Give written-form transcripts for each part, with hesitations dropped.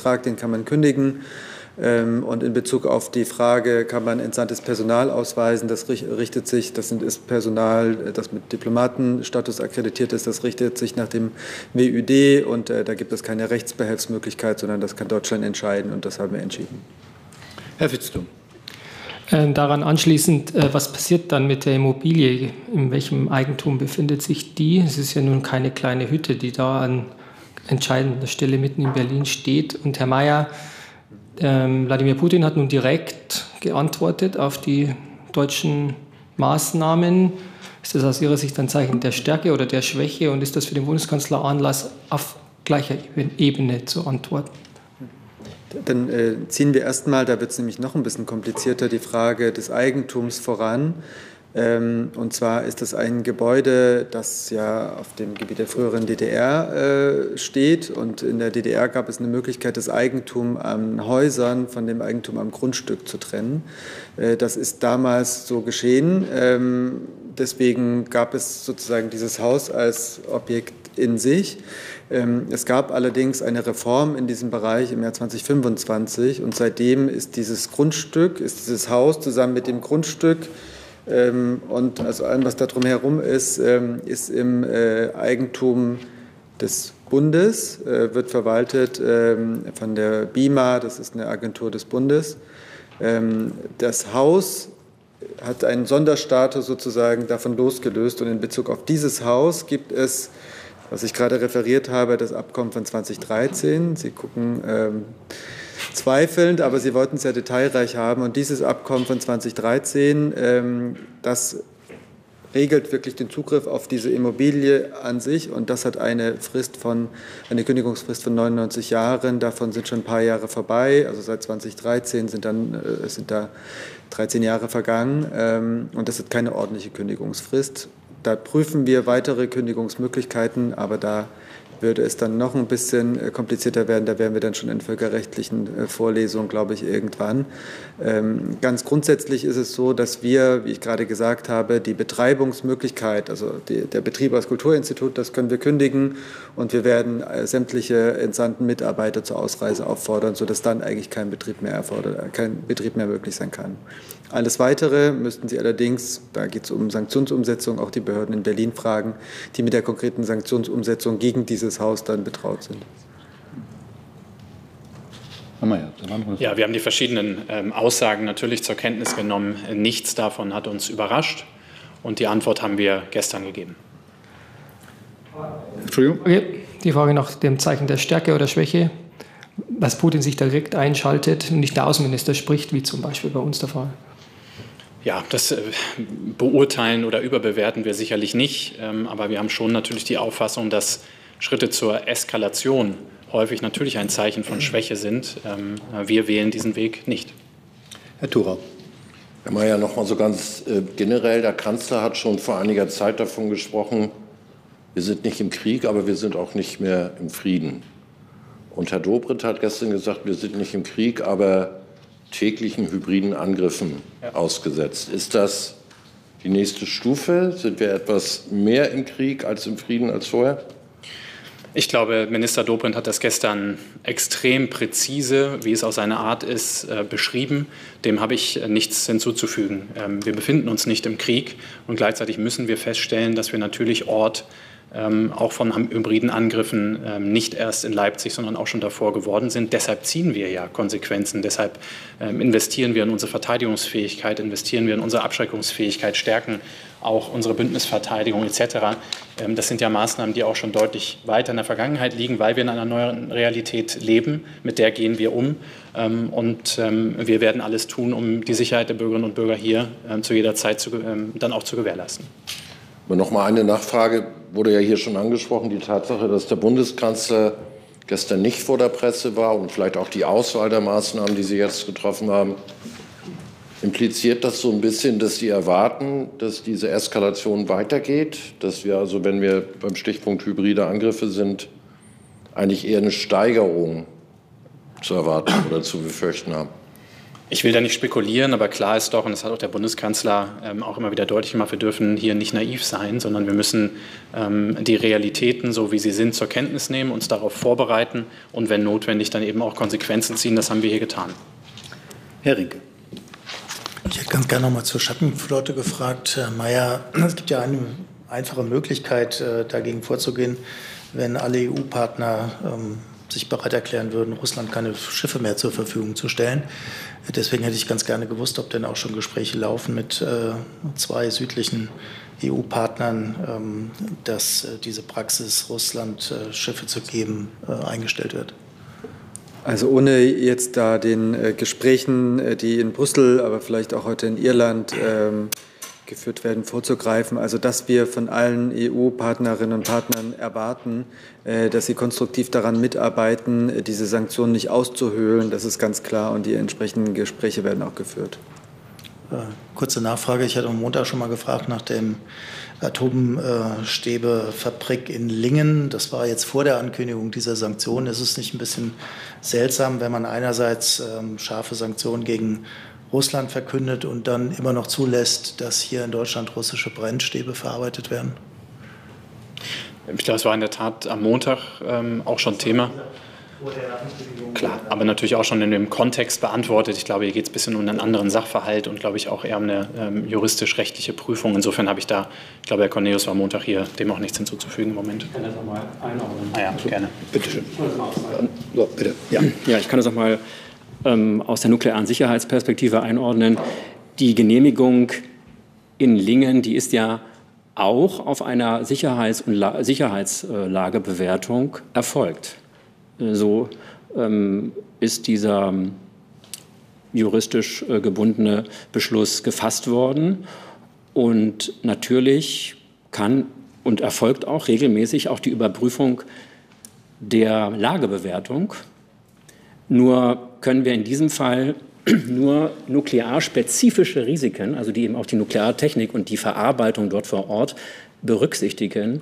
Vertrag, den kann man kündigen. Und in Bezug auf die Frage, kann man entsandtes Personal ausweisen, das richtet sich, ist Personal, das mit Diplomatenstatus akkreditiert ist, das richtet sich nach dem WÜD und da gibt es keine Rechtsbehelfsmöglichkeit, sondern das kann Deutschland entscheiden und das haben wir entschieden. Herr Vitzthum. Daran anschließend, was passiert dann mit der Immobilie? In welchem Eigentum befindet sich die? Es ist ja nun keine kleine Hütte, die da an entscheidender Stelle mitten in Berlin steht. Und Herr Mayer, Wladimir Putin hat nun direkt geantwortet auf die deutschen Maßnahmen. Ist das aus Ihrer Sicht ein Zeichen der Stärke oder der Schwäche? Und ist das für den Bundeskanzler Anlass, auf gleicher Ebene zu antworten? Dann ziehen wir erstmal, da wird es nämlich noch ein bisschen komplizierter, die Frage des Eigentums voran. Und zwar ist das ein Gebäude, das ja auf dem Gebiet der früheren DDR steht. Und in der DDR gab es eine Möglichkeit, das Eigentum an Häusern von dem Eigentum am Grundstück zu trennen. Das ist damals so geschehen. Deswegen gab es sozusagen dieses Haus als Objekt in sich. Es gab allerdings eine Reform in diesem Bereich im Jahr 2025 und seitdem ist dieses Grundstück, ist dieses Haus zusammen mit dem Grundstück und also allem, was da drumherum ist im Eigentum des Bundes, wird verwaltet von der BIMA, das ist eine Agentur des Bundes. Das Haus hat einen Sonderstatus sozusagen davon losgelöst und in Bezug auf dieses Haus gibt es, was ich gerade referiert habe, das Abkommen von 2013. Sie gucken zweifelnd, aber Sie wollten es ja detailreich haben. Und dieses Abkommen von 2013, das regelt wirklich den Zugriff auf diese Immobilie an sich. Und das hat eine Kündigungsfrist von 99 Jahren. Davon sind schon ein paar Jahre vorbei. Also seit 2013 sind da 13 Jahre vergangen. Und das hat keine ordentliche Kündigungsfrist. Da prüfen wir weitere Kündigungsmöglichkeiten, aber da würde es dann noch ein bisschen komplizierter werden. Da wären wir dann schon in völkerrechtlichen Vorlesungen, glaube ich, irgendwann. Ganz grundsätzlich ist es so, dass wir, wie ich gerade gesagt habe, die Betreibungsmöglichkeit, also der Betrieb als Kulturinstitut, das können wir kündigen und wir werden sämtliche entsandten Mitarbeiter zur Ausreise auffordern, sodass dann eigentlich kein Betrieb mehr möglich sein kann. Alles Weitere müssten Sie allerdings, da geht es um Sanktionsumsetzung, auch die Behörden in Berlin fragen, die mit der konkreten Sanktionsumsetzung gegen dieses Haus dann betraut sind. Ja, wir haben die verschiedenen Aussagen natürlich zur Kenntnis genommen. Nichts davon hat uns überrascht und die Antwort haben wir gestern gegeben. Entschuldigung. Okay. Die Frage nach dem Zeichen der Stärke oder Schwäche, dass Putin sich direkt einschaltet und nicht der Außenminister spricht, wie zum Beispiel bei uns der Fall. Ja, das beurteilen oder überbewerten wir sicherlich nicht. Aber wir haben schon natürlich die Auffassung, dass Schritte zur Eskalation häufig natürlich ein Zeichen von Schwäche sind. Wir wählen diesen Weg nicht. Herr Thurau. Herr Mayer, noch mal so ganz generell. Der Kanzler hat schon vor einiger Zeit davon gesprochen, wir sind nicht im Krieg, aber wir sind auch nicht mehr im Frieden. Und Herr Dobrindt hat gestern gesagt, wir sind nicht im Krieg, aber täglichen hybriden Angriffen ausgesetzt. Ist das die nächste Stufe? Sind wir etwas mehr im Krieg als im Frieden als vorher? Ich glaube, Minister Dobrindt hat das gestern extrem präzise, wie es auch seine Art ist, beschrieben. Dem habe ich nichts hinzuzufügen. Wir befinden uns nicht im Krieg und gleichzeitig müssen wir feststellen, dass wir natürlich Ort auch von hybriden Angriffen nicht erst in Leipzig, sondern auch schon davor geworden sind. Deshalb ziehen wir ja Konsequenzen. Deshalb investieren wir in unsere Verteidigungsfähigkeit, investieren wir in unsere Abschreckungsfähigkeit, stärken auch unsere Bündnisverteidigung etc. Das sind ja Maßnahmen, die auch schon deutlich weiter in der Vergangenheit liegen, weil wir in einer neuen Realität leben. Mit der gehen wir um. Und wir werden alles tun, um die Sicherheit der Bürgerinnen und Bürger hier zu jeder Zeit dann auch zu gewährleisten. Aber noch mal eine Nachfrage, wurde ja hier schon angesprochen, die Tatsache, dass der Bundeskanzler gestern nicht vor der Presse war und vielleicht auch die Auswahl der Maßnahmen, die Sie jetzt getroffen haben. Impliziert das so ein bisschen, dass Sie erwarten, dass diese Eskalation weitergeht, dass wir also, wenn wir beim Stichpunkt hybride Angriffe sind, eigentlich eher eine Steigerung zu erwarten oder zu befürchten haben? Ich will da nicht spekulieren, aber klar ist doch, und das hat auch der Bundeskanzler auch immer wieder deutlich gemacht, wir dürfen hier nicht naiv sein, sondern wir müssen die Realitäten, so wie sie sind, zur Kenntnis nehmen, uns darauf vorbereiten und wenn notwendig dann eben auch Konsequenzen ziehen. Das haben wir hier getan. Herr Rinke. Ich hätte ganz gerne noch mal zur Schattenflotte gefragt. Herr Mayer, es gibt ja eine einfache Möglichkeit, dagegen vorzugehen, wenn alle EU-Partner sich bereit erklären würden, Russland keine Schiffe mehr zur Verfügung zu stellen. Deswegen hätte ich ganz gerne gewusst, ob denn auch schon Gespräche laufen mit 2 südlichen EU-Partnern, dass diese Praxis, Russland Schiffe zu geben, eingestellt wird. Also ohne jetzt da den Gesprächen, die in Brüssel, aber vielleicht auch heute in Irland geführt werden, vorzugreifen. Also dass wir von allen EU-Partnerinnen und Partnern erwarten, dass sie konstruktiv daran mitarbeiten, diese Sanktionen nicht auszuhöhlen, das ist ganz klar und die entsprechenden Gespräche werden auch geführt. Kurze Nachfrage. Ich hatte am Montag schon mal gefragt nach dem Atomstäbefabrik in Lingen. Das war jetzt vor der Ankündigung dieser Sanktionen. Ist es nicht ein bisschen seltsam, wenn man einerseits scharfe Sanktionen gegen Russland verkündet und dann immer noch zulässt, dass hier in Deutschland russische Brennstäbe verarbeitet werden? Ich glaube, es war in der Tat am Montag auch schon Thema. Klar, aber natürlich auch schon in dem Kontext beantwortet. Ich glaube, hier geht es ein bisschen um einen anderen Sachverhalt und, glaube ich, auch eher um eine juristisch-rechtliche Prüfung. Insofern habe ich da, ich glaube, Herr Cornelius war Montag hier, dem auch nichts hinzuzufügen im Moment. Ich kann das nochmal einordnen. Ja, gerne. Bitte schön. So, bitte. Ja, ich kann das auch mal aus der nuklearen Sicherheitsperspektive einordnen. Die Genehmigung in Lingen, die ist ja auch auf einer Sicherheitslagebewertung erfolgt. So ist dieser juristisch gebundene Beschluss gefasst worden. Und natürlich kann und erfolgt auch regelmäßig auch die Überprüfung der Lagebewertung. Nur können wir in diesem Fall nur nuklearspezifische Risiken, also die eben auch die Nukleartechnik und die Verarbeitung dort vor Ort berücksichtigen,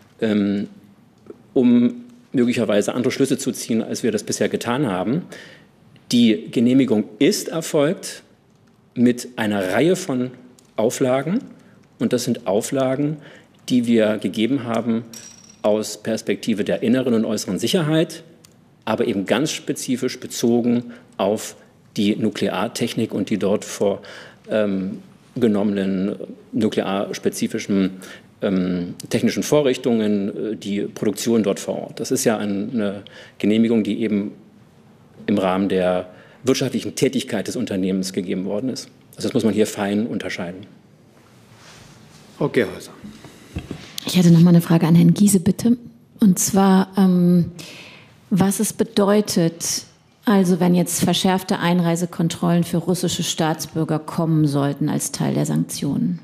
um möglicherweise andere Schlüsse zu ziehen, als wir das bisher getan haben. Die Genehmigung ist erfolgt mit einer Reihe von Auflagen. Und das sind Auflagen, die wir gegeben haben aus Perspektive der inneren und äußeren Sicherheit, aber eben ganz spezifisch bezogen auf die Nukleartechnik und die dort vorgenommenen nuklearspezifischen technischen Vorrichtungen, die Produktion dort vor Ort. Das ist ja eine Genehmigung, die eben im Rahmen der wirtschaftlichen Tätigkeit des Unternehmens gegeben worden ist. Also das muss man hier fein unterscheiden. Frau Gerhäuser. Ich hätte noch mal eine Frage an Herrn Giese, bitte. Und zwar, was es bedeutet, also wenn jetzt verschärfte Einreisekontrollen für russische Staatsbürger kommen sollten als Teil der Sanktionen.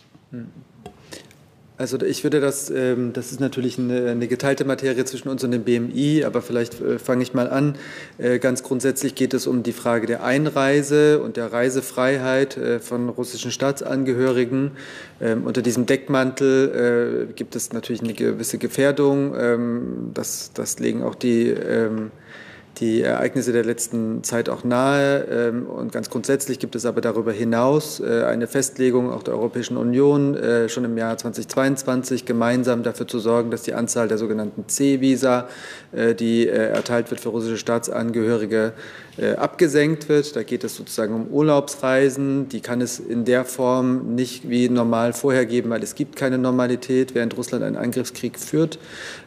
Also ich würde das ist natürlich eine geteilte Materie zwischen uns und dem BMI, aber vielleicht fange ich mal an. Ganz grundsätzlich geht es um die Frage der Einreise und der Reisefreiheit von russischen Staatsangehörigen. Unter diesem Deckmantel gibt es natürlich eine gewisse Gefährdung. Das legen auch die Ereignisse der letzten Zeit auch nahe. Und ganz grundsätzlich gibt es aber darüber hinaus eine Festlegung auch der Europäischen Union, schon im Jahr 2022 gemeinsam dafür zu sorgen, dass die Anzahl der sogenannten C-Visa, die erteilt wird für russische Staatsangehörige, abgesenkt wird. Da geht es sozusagen um Urlaubsreisen. Die kann es in der Form nicht wie normal vorher geben, weil es gibt keine Normalität, während Russland einen Angriffskrieg führt.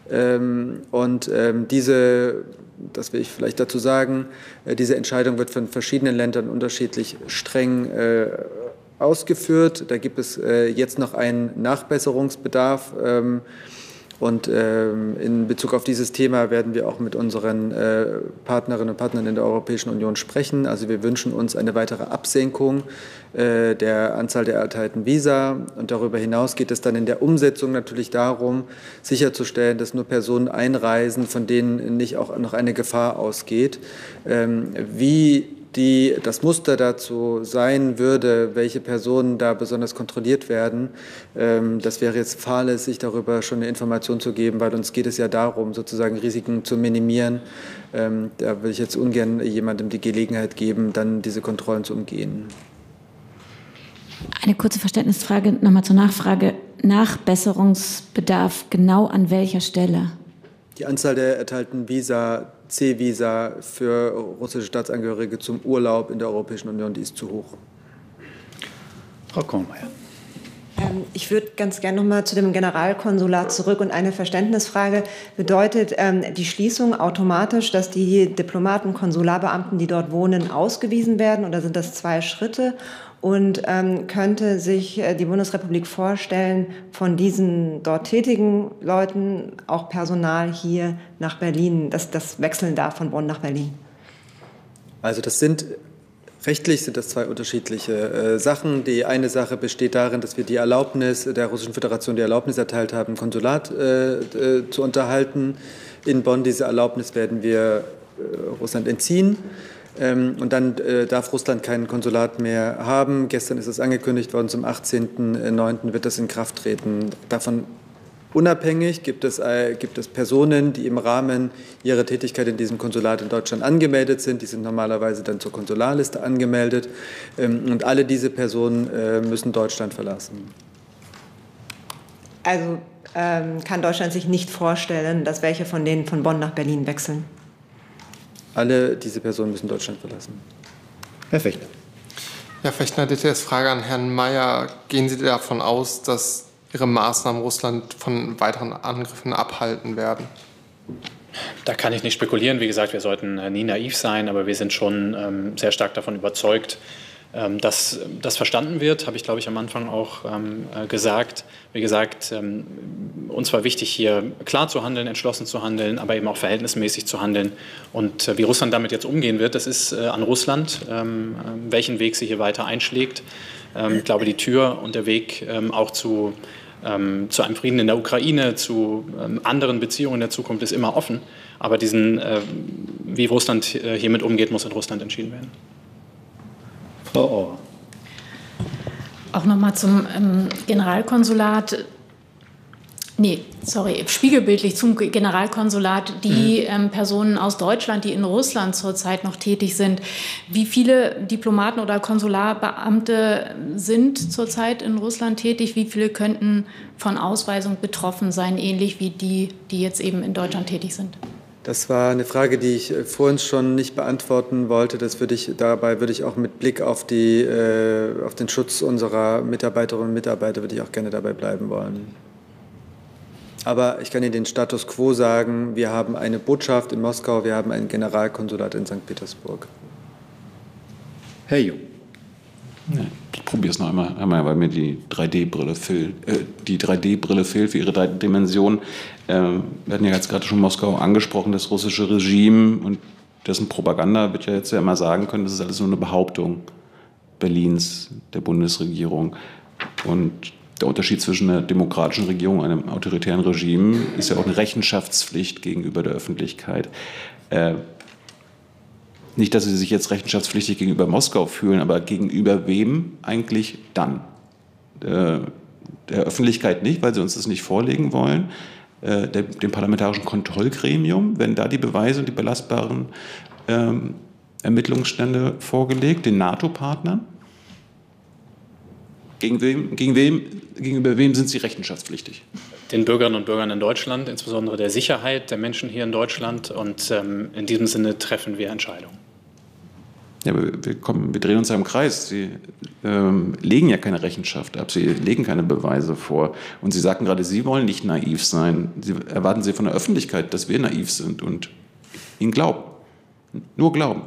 Das will ich vielleicht dazu sagen, diese Entscheidung wird von verschiedenen Ländern unterschiedlich streng ausgeführt. Da gibt es jetzt noch einen Nachbesserungsbedarf. Und in Bezug auf dieses Thema werden wir auch mit unseren Partnerinnen und Partnern in der Europäischen Union sprechen. Also wir wünschen uns eine weitere Absenkung der Anzahl der erteilten Visa. Und darüber hinaus geht es dann in der Umsetzung natürlich darum, sicherzustellen, dass nur Personen einreisen, von denen nicht auch noch eine Gefahr ausgeht. Wie das Muster dazu sein würde, welche Personen da besonders kontrolliert werden, das wäre jetzt fahrlässig, darüber schon eine Information zu geben, weil uns geht es ja darum, sozusagen Risiken zu minimieren. Da will ich jetzt ungern jemandem die Gelegenheit geben, dann diese Kontrollen zu umgehen. Eine kurze Verständnisfrage nochmal zur Nachfrage. Nachbesserungsbedarf genau an welcher Stelle? Die Anzahl der erteilten Visa, C-Visa für russische Staatsangehörige zum Urlaub in der Europäischen Union, die ist zu hoch. Frau Kohlmeier. Ich würde ganz gerne noch mal zu dem Generalkonsulat zurück und eine Verständnisfrage. Bedeutet die Schließung automatisch, dass die Diplomaten, Konsularbeamten, die dort wohnen, ausgewiesen werden, oder sind das 2 Schritte? Und könnte sich die Bundesrepublik vorstellen, von diesen dort tätigen Leuten auch Personal hier nach Berlin, dass das wechseln darf von Bonn nach Berlin? Also rechtlich sind das 2 unterschiedliche Sachen. Die eine Sache besteht darin, dass wir die Erlaubnis der Russischen Föderation die Erlaubnis erteilt haben, Konsulat zu unterhalten in Bonn. Diese Erlaubnis werden wir Russland entziehen. Und dann darf Russland kein Konsulat mehr haben. Gestern ist es angekündigt worden, zum 18.09. wird das in Kraft treten. Davon unabhängig gibt es Personen, die im Rahmen ihrer Tätigkeit in diesem Konsulat in Deutschland angemeldet sind. Die sind normalerweise dann zur Konsularliste angemeldet. Und alle diese Personen müssen Deutschland verlassen. Also kann Deutschland sich nicht vorstellen, dass welche von denen von Bonn nach Berlin wechseln? Alle diese Personen müssen Deutschland verlassen. Herr Fechner. Herr Fechner, DTS-Frage an Herrn Mayer. Gehen Sie davon aus, dass Ihre Maßnahmen Russland von weiteren Angriffen abhalten werden? Da kann ich nicht spekulieren. Wie gesagt, wir sollten nie naiv sein, aber wir sind schon sehr stark davon überzeugt, dass das verstanden wird, habe ich, glaube ich, am Anfang auch gesagt. Wie gesagt, uns war wichtig, hier klar zu handeln, entschlossen zu handeln, aber eben auch verhältnismäßig zu handeln. Und wie Russland damit jetzt umgehen wird, das ist an Russland, welchen Weg sie hier weiter einschlägt. Ich glaube, die Tür und der Weg auch zu einem Frieden in der Ukraine, zu anderen Beziehungen in der Zukunft ist immer offen. Aber wie Russland hiermit umgeht, muss in Russland entschieden werden. Frau Auer. Auch nochmal zum Generalkonsulat. Spiegelbildlich zum Generalkonsulat. Die Personen aus Deutschland, die in Russland zurzeit noch tätig sind. Wie viele Diplomaten oder Konsularbeamte sind zurzeit in Russland tätig? Wie viele könnten von Ausweisung betroffen sein, ähnlich wie die jetzt eben in Deutschland tätig sind? Das war eine Frage, die ich vorhin schon nicht beantworten wollte. Dabei würde ich auch mit Blick auf den Schutz unserer Mitarbeiterinnen und Mitarbeiter würde ich auch gerne dabei bleiben wollen. Aber ich kann Ihnen den Status quo sagen. Wir haben eine Botschaft in Moskau, wir haben ein Generalkonsulat in St. Petersburg. Herr Jung. Ja, ich probiere es noch einmal, weil mir die 3D-Brille fehlt. Für ihre 3 Dimensionen. Wir hatten ja jetzt gerade schon Moskau angesprochen, das russische Regime und dessen Propaganda wird ja jetzt ja immer sagen können, das ist alles nur eine Behauptung Berlins, der Bundesregierung. Und der Unterschied zwischen einer demokratischen Regierung und einem autoritären Regime ist ja auch eine Rechenschaftspflicht gegenüber der Öffentlichkeit. Nicht, dass Sie sich jetzt rechenschaftspflichtig gegenüber Moskau fühlen, aber gegenüber wem eigentlich dann? Der Öffentlichkeit nicht, weil Sie uns das nicht vorlegen wollen. Dem parlamentarischen Kontrollgremium, werden da die Beweise und die belastbaren Ermittlungsstände vorgelegt, den NATO-Partnern? Gegenüber wem sind Sie rechenschaftspflichtig? Den Bürgerinnen und Bürgern in Deutschland, insbesondere der Sicherheit der Menschen hier in Deutschland. Und in diesem Sinne treffen wir Entscheidungen. Ja, aber wir drehen uns ja im Kreis. Sie legen ja keine Rechenschaft ab, Sie legen keine Beweise vor. Und Sie sagten gerade, Sie wollen nicht naiv sein. Erwarten Sie von der Öffentlichkeit, dass wir naiv sind und Ihnen glauben. Nur glauben.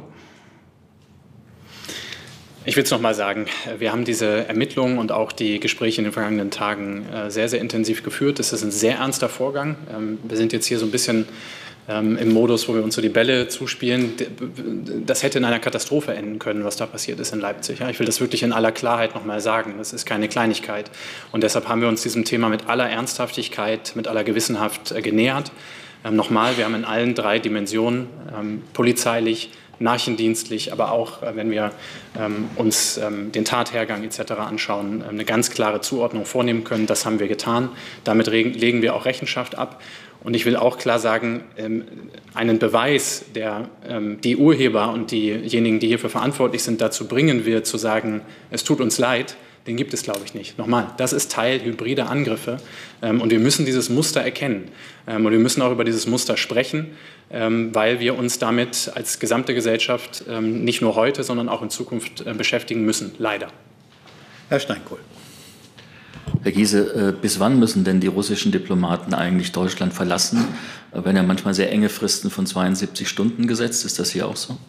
Ich will es noch mal sagen, wir haben diese Ermittlungen und auch die Gespräche in den vergangenen Tagen sehr, sehr intensiv geführt. Es ist ein sehr ernster Vorgang. Wir sind jetzt hier so ein bisschen im Modus, wo wir uns so die Bälle zuspielen. Das hätte in einer Katastrophe enden können, was da passiert ist in Leipzig. Ja, ich will das wirklich in aller Klarheit noch mal sagen. Das ist keine Kleinigkeit. Und deshalb haben wir uns diesem Thema mit aller Ernsthaftigkeit, mit aller Gewissenhaft genähert. Nochmal, wir haben in allen 3 Dimensionen, polizeilich, nachrichtendienstlich, aber auch, wenn wir uns den Tathergang etc. anschauen, eine ganz klare Zuordnung vornehmen können. Das haben wir getan. Damit legen wir auch Rechenschaft ab. Und ich will auch klar sagen, einen Beweis, der die Urheber und diejenigen, die hierfür verantwortlich sind, dazu bringen wird, zu sagen, es tut uns leid, den gibt es, glaube ich, nicht. Nochmal, das ist Teil hybrider Angriffe und wir müssen dieses Muster erkennen und wir müssen auch über dieses Muster sprechen, weil wir uns damit als gesamte Gesellschaft nicht nur heute, sondern auch in Zukunft beschäftigen müssen, leider. Herr Steinkohl. Herr Giese, bis wann müssen denn die russischen Diplomaten eigentlich Deutschland verlassen? Wenn ja manchmal sehr enge Fristen von 72 Stunden gesetzt, ist das hier auch so?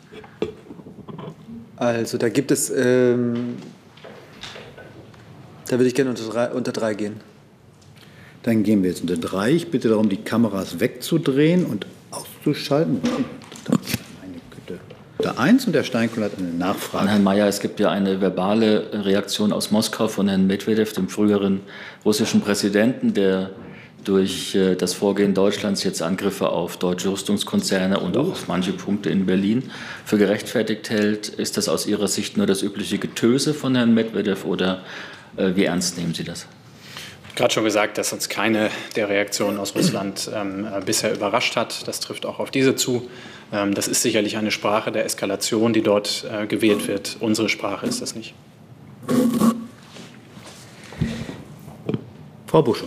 Also da gibt es, da würde ich gerne unter 3 gehen. Dann gehen wir jetzt unter 3. Ich bitte darum, die Kameras wegzudrehen und auszuschalten. Meine Güte. Der 1 und der Steinkohl hat eine Nachfrage. An Herrn Mayer, es gibt ja eine verbale Reaktion aus Moskau von Herrn Medvedev, dem früheren russischen Präsidenten, der durch das Vorgehen Deutschlands jetzt Angriffe auf deutsche Rüstungskonzerne und auch auf manche Punkte in Berlin für gerechtfertigt hält. Ist das aus Ihrer Sicht nur das übliche Getöse von Herrn Medvedev oder wie ernst nehmen Sie das? Ich habe gerade schon gesagt, dass uns keine der Reaktionen aus Russland bisher überrascht hat. Das trifft auch auf diese zu. Das ist sicherlich eine Sprache der Eskalation, die dort gewählt wird. Unsere Sprache ist das nicht. Frau Buschow.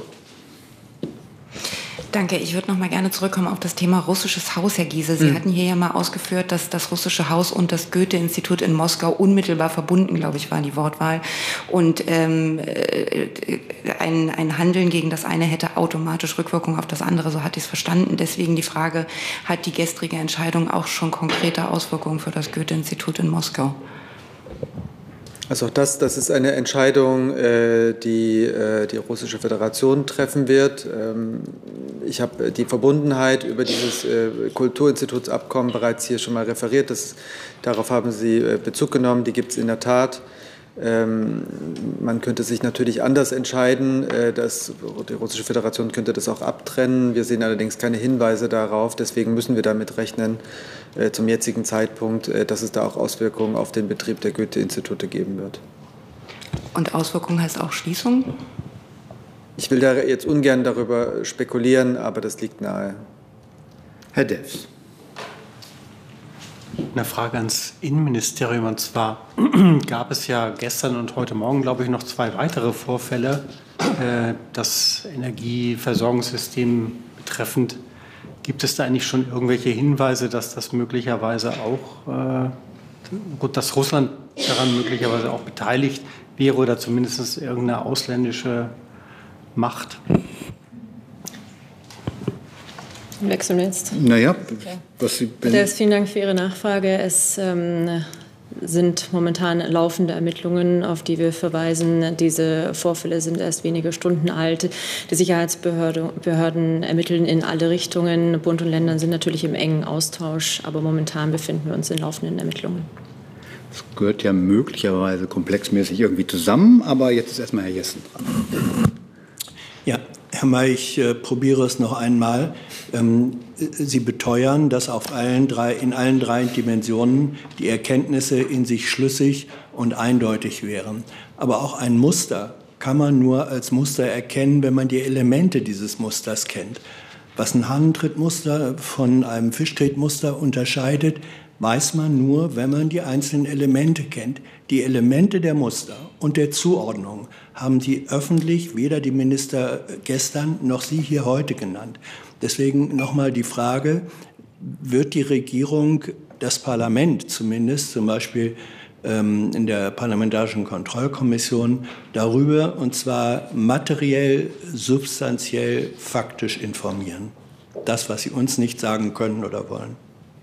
Danke. Ich würde noch mal gerne zurückkommen auf das Thema russisches Haus, Herr Giese. Sie hatten hier ja mal ausgeführt, dass das russische Haus und das Goethe-Institut in Moskau unmittelbar verbunden, glaube ich, war die Wortwahl. Und ein Handeln gegen das eine hätte automatisch Rückwirkung auf das andere. So hatte ich es verstanden. Deswegen die Frage, hat die gestrige Entscheidung auch schon konkrete Auswirkungen für das Goethe-Institut in Moskau? Also auch das ist eine Entscheidung, die die Russische Föderation treffen wird. Ich habe die Verbundenheit über dieses Kulturinstitutsabkommen bereits hier schon mal referiert. Darauf haben Sie Bezug genommen. Die gibt es in der Tat. Man könnte sich natürlich anders entscheiden. Die Russische Föderation könnte das auch abtrennen. Wir sehen allerdings keine Hinweise darauf. Deswegen müssen wir damit rechnen, zum jetzigen Zeitpunkt, dass es da auch Auswirkungen auf den Betrieb der Goethe-Institute geben wird. Und Auswirkungen heißt auch Schließung? Ich will da jetzt ungern darüber spekulieren, aber das liegt nahe. Herr Devs. Eine Frage ans Innenministerium. Und zwar gab es ja gestern und heute Morgen, glaube ich, noch 2 weitere Vorfälle, das Energieversorgungssystem betreffend. Gibt es da eigentlich schon irgendwelche Hinweise, dass das möglicherweise auch, dass Russland daran möglicherweise auch beteiligt wäre oder zumindest irgendeine ausländische Macht? Wechseln wir jetzt. Naja, okay. Vielen Dank für Ihre Nachfrage. Es sind momentan laufende Ermittlungen, auf die wir verweisen. Diese Vorfälle sind erst wenige Stunden alt. Die Sicherheitsbehörden ermitteln in alle Richtungen. Bund und Länder sind natürlich im engen Austausch, aber momentan befinden wir uns in laufenden Ermittlungen. Das gehört ja möglicherweise komplexmäßig irgendwie zusammen, aber jetzt ist erstmal Herr Jessen dran. Ja, Herr May, ich probiere es noch einmal. Sie beteuern, dass in allen 3 Dimensionen die Erkenntnisse in sich schlüssig und eindeutig wären. Aber auch ein Muster kann man nur als Muster erkennen, wenn man die Elemente dieses Musters kennt. Was ein Hahnentrittmuster von einem Fischtretmuster unterscheidet, weiß man nur, wenn man die einzelnen Elemente kennt. Die Elemente der Muster und der Zuordnung haben Sie öffentlich weder die Minister gestern noch Sie hier heute genannt. Deswegen nochmal die Frage, wird die Regierung, das Parlament zumindest, zum Beispiel in der Parlamentarischen Kontrollkommission, darüber, und zwar materiell, substanziell, faktisch informieren? Das, was Sie uns nicht sagen können oder wollen.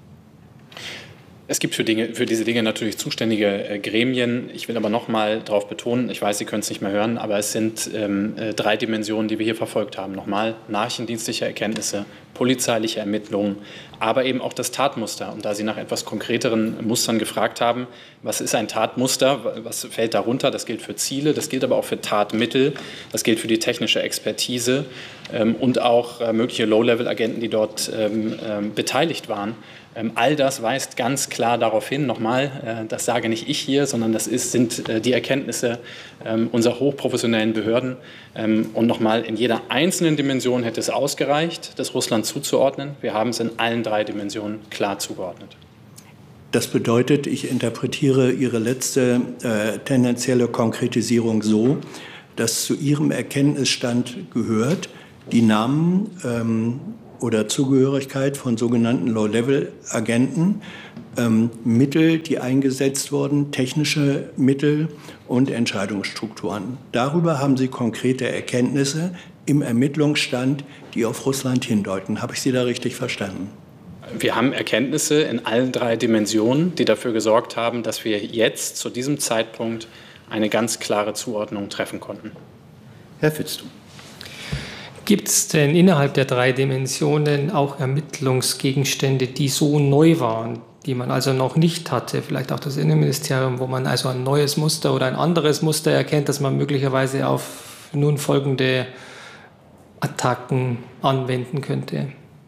Es gibt für diese Dinge natürlich zuständige Gremien. Ich will aber noch mal darauf betonen, ich weiß, Sie können es nicht mehr hören, aber es sind 3 Dimensionen, die wir hier verfolgt haben. Nochmal, nachrichtendienstliche Erkenntnisse, polizeiliche Ermittlungen, aber eben auch das Tatmuster. Und da Sie nach etwas konkreteren Mustern gefragt haben, was ist ein Tatmuster, was fällt darunter? Das gilt für Ziele, das gilt aber auch für Tatmittel, das gilt für die technische Expertise und auch mögliche Low-Level-Agenten, die dort beteiligt waren. All das weist ganz klar darauf hin, nochmal, das sage nicht ich hier, sondern das sind die Erkenntnisse unserer hochprofessionellen Behörden. Und nochmal, in jeder einzelnen Dimension hätte es ausgereicht, das Russland zuzuordnen. Wir haben es in allen 3 Dimensionen klar zugeordnet. Das bedeutet, ich interpretiere Ihre letzte tendenzielle Konkretisierung so, dass zu Ihrem Erkenntnisstand gehört, die Namen oder Zugehörigkeit von sogenannten Low-Level-Agenten, Mittel, die eingesetzt wurden, technische Mittel und Entscheidungsstrukturen. Darüber haben Sie konkrete Erkenntnisse im Ermittlungsstand, die auf Russland hindeuten. Habe ich Sie da richtig verstanden? Wir haben Erkenntnisse in allen 3 Dimensionen, die dafür gesorgt haben, dass wir jetzt zu diesem Zeitpunkt eine ganz klare Zuordnung treffen konnten. Herr Fitztum. Gibt es denn innerhalb der 3 Dimensionen auch Ermittlungsgegenstände, die so neu waren, die man also noch nicht hatte, vielleicht auch das Innenministerium, wo man also ein neues Muster oder ein anderes Muster erkennt, das man möglicherweise auf nun folgende Attacken anwenden könnte?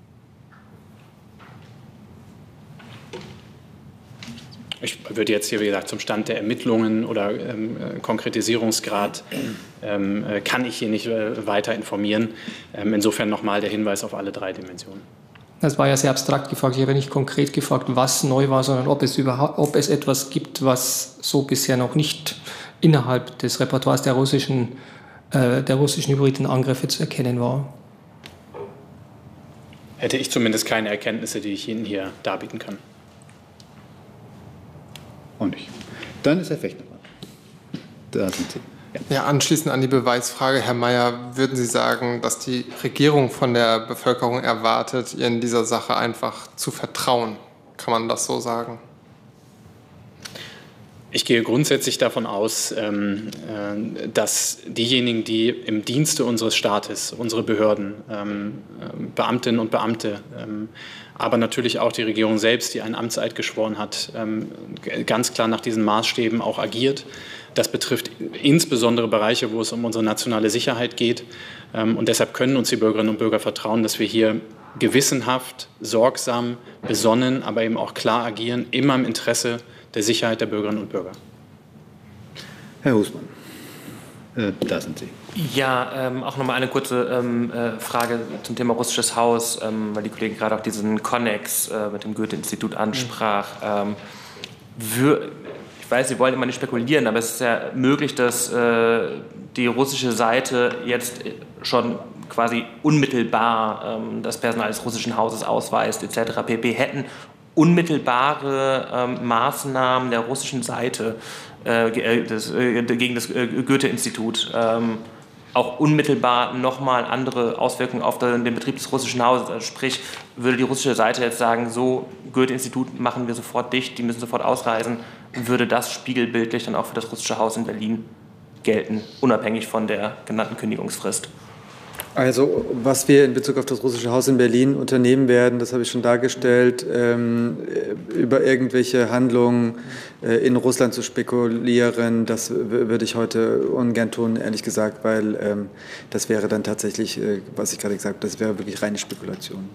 Ich würde jetzt hier, wie gesagt, zum Stand der Ermittlungen oder Konkretisierungsgrad kann ich hier nicht weiter informieren. Insofern nochmal der Hinweis auf alle 3 Dimensionen. Das war ja sehr abstrakt gefragt. Ich habe nicht konkret gefragt, was neu war, sondern ob es etwas gibt, was so bisher noch nicht innerhalb des Repertoires der russischen hybriden Angriffe zu erkennen war. Hätte ich zumindest keine Erkenntnisse, die ich Ihnen hier darbieten kann. Auch nicht. Dann ist Herr Fechner dran. Da sind Sie. Ja, anschließend an die Beweisfrage, Herr Mayer, würden Sie sagen, dass die Regierung von der Bevölkerung erwartet, ihr in dieser Sache einfach zu vertrauen? Kann man das so sagen? Ich gehe grundsätzlich davon aus, dass diejenigen, die im Dienste unseres Staates, unsere Behörden, Beamtinnen und Beamte, aber natürlich auch die Regierung selbst, die einen Amtseid geschworen hat, ganz klar nach diesen Maßstäben auch agiert. Das betrifft insbesondere Bereiche, wo es um unsere nationale Sicherheit geht. Und deshalb können uns die Bürgerinnen und Bürger vertrauen, dass wir hier gewissenhaft, sorgsam, besonnen, aber eben auch klar agieren, immer im Interesse der Sicherheit der Bürgerinnen und Bürger. Herr Husmann, da sind Sie. Ja, auch nochmal eine kurze Frage zum Thema russisches Haus, weil die Kollegin gerade auch diesen Konnex mit dem Goethe-Institut ansprach. Ich weiß, Sie wollen immer nicht spekulieren, aber es ist ja möglich, dass die russische Seite jetzt schon quasi unmittelbar das Personal des russischen Hauses ausweist, etc. pp. Hätten unmittelbare Maßnahmen der russischen Seite gegen das Goethe-Institut auch unmittelbar nochmal andere Auswirkungen auf den Betrieb des russischen Hauses. Also sprich, würde die russische Seite jetzt sagen, so, Goethe-Institut machen wir sofort dicht, die müssen sofort ausreisen, würde das spiegelbildlich dann auch für das russische Haus in Berlin gelten, unabhängig von der genannten Kündigungsfrist? Also was wir in Bezug auf das russische Haus in Berlin unternehmen werden, das habe ich schon dargestellt, über irgendwelche Handlungen in Russland zu spekulieren, das würde ich heute ungern tun, ehrlich gesagt, weil das wäre dann tatsächlich, was ich gerade gesagt habe, das wäre wirklich reine Spekulation.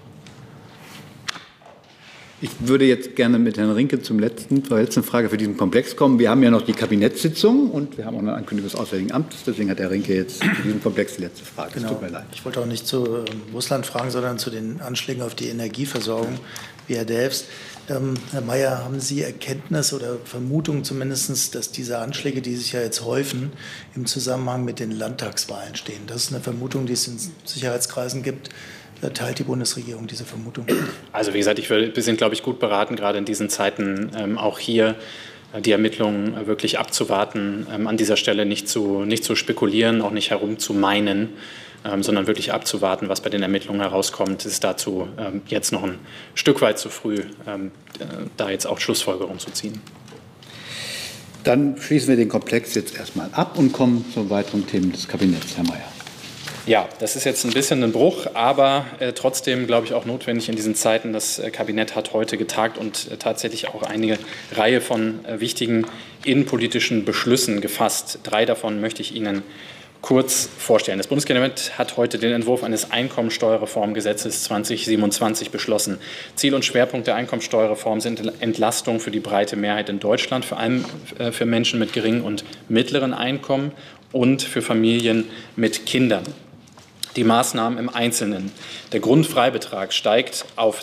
Ich würde jetzt gerne mit Herrn Rinke zur letzten Frage für diesen Komplex kommen. Wir haben ja noch die Kabinettssitzung und wir haben auch eine Ankündigung des Auswärtigen Amtes. Deswegen hat Herr Rinke jetzt für diesen Komplex die letzte Frage. Genau. Tut mir leid. Ich wollte auch nicht zu Russland fragen, sondern zu den Anschlägen auf die Energieversorgung, wie Herr Delfs. Herr Mayer, haben Sie Erkenntnis oder Vermutung zumindest, dass diese Anschläge, die sich ja jetzt häufen, im Zusammenhang mit den Landtagswahlen stehen? Das ist eine Vermutung, die es in Sicherheitskreisen gibt. Teilt die Bundesregierung diese Vermutung? Also wie gesagt, wir sind, glaube ich, gut beraten, gerade in diesen Zeiten auch hier die Ermittlungen wirklich abzuwarten, an dieser Stelle nicht zu spekulieren, auch nicht herumzumeinen, sondern wirklich abzuwarten, was bei den Ermittlungen herauskommt. Es ist dazu jetzt noch ein Stück weit zu früh, da jetzt auch Schlussfolgerungen zu ziehen. Dann schließen wir den Komplex jetzt erstmal ab und kommen zu weiteren Themen des Kabinetts, Herr Mayer. Ja, das ist jetzt ein bisschen ein Bruch, aber trotzdem, glaube ich, auch notwendig in diesen Zeiten. Das Kabinett hat heute getagt und tatsächlich auch eine Reihe von wichtigen innenpolitischen Beschlüssen gefasst. 3 davon möchte ich Ihnen kurz vorstellen. Das Bundeskabinett hat heute den Entwurf eines Einkommensteuerreformgesetzes 2027 beschlossen. Ziel und Schwerpunkt der Einkommensteuerreform sind Entlastung für die breite Mehrheit in Deutschland, vor allem für Menschen mit geringen und mittleren Einkommen und für Familien mit Kindern. Die Maßnahmen im Einzelnen. Der Grundfreibetrag steigt auf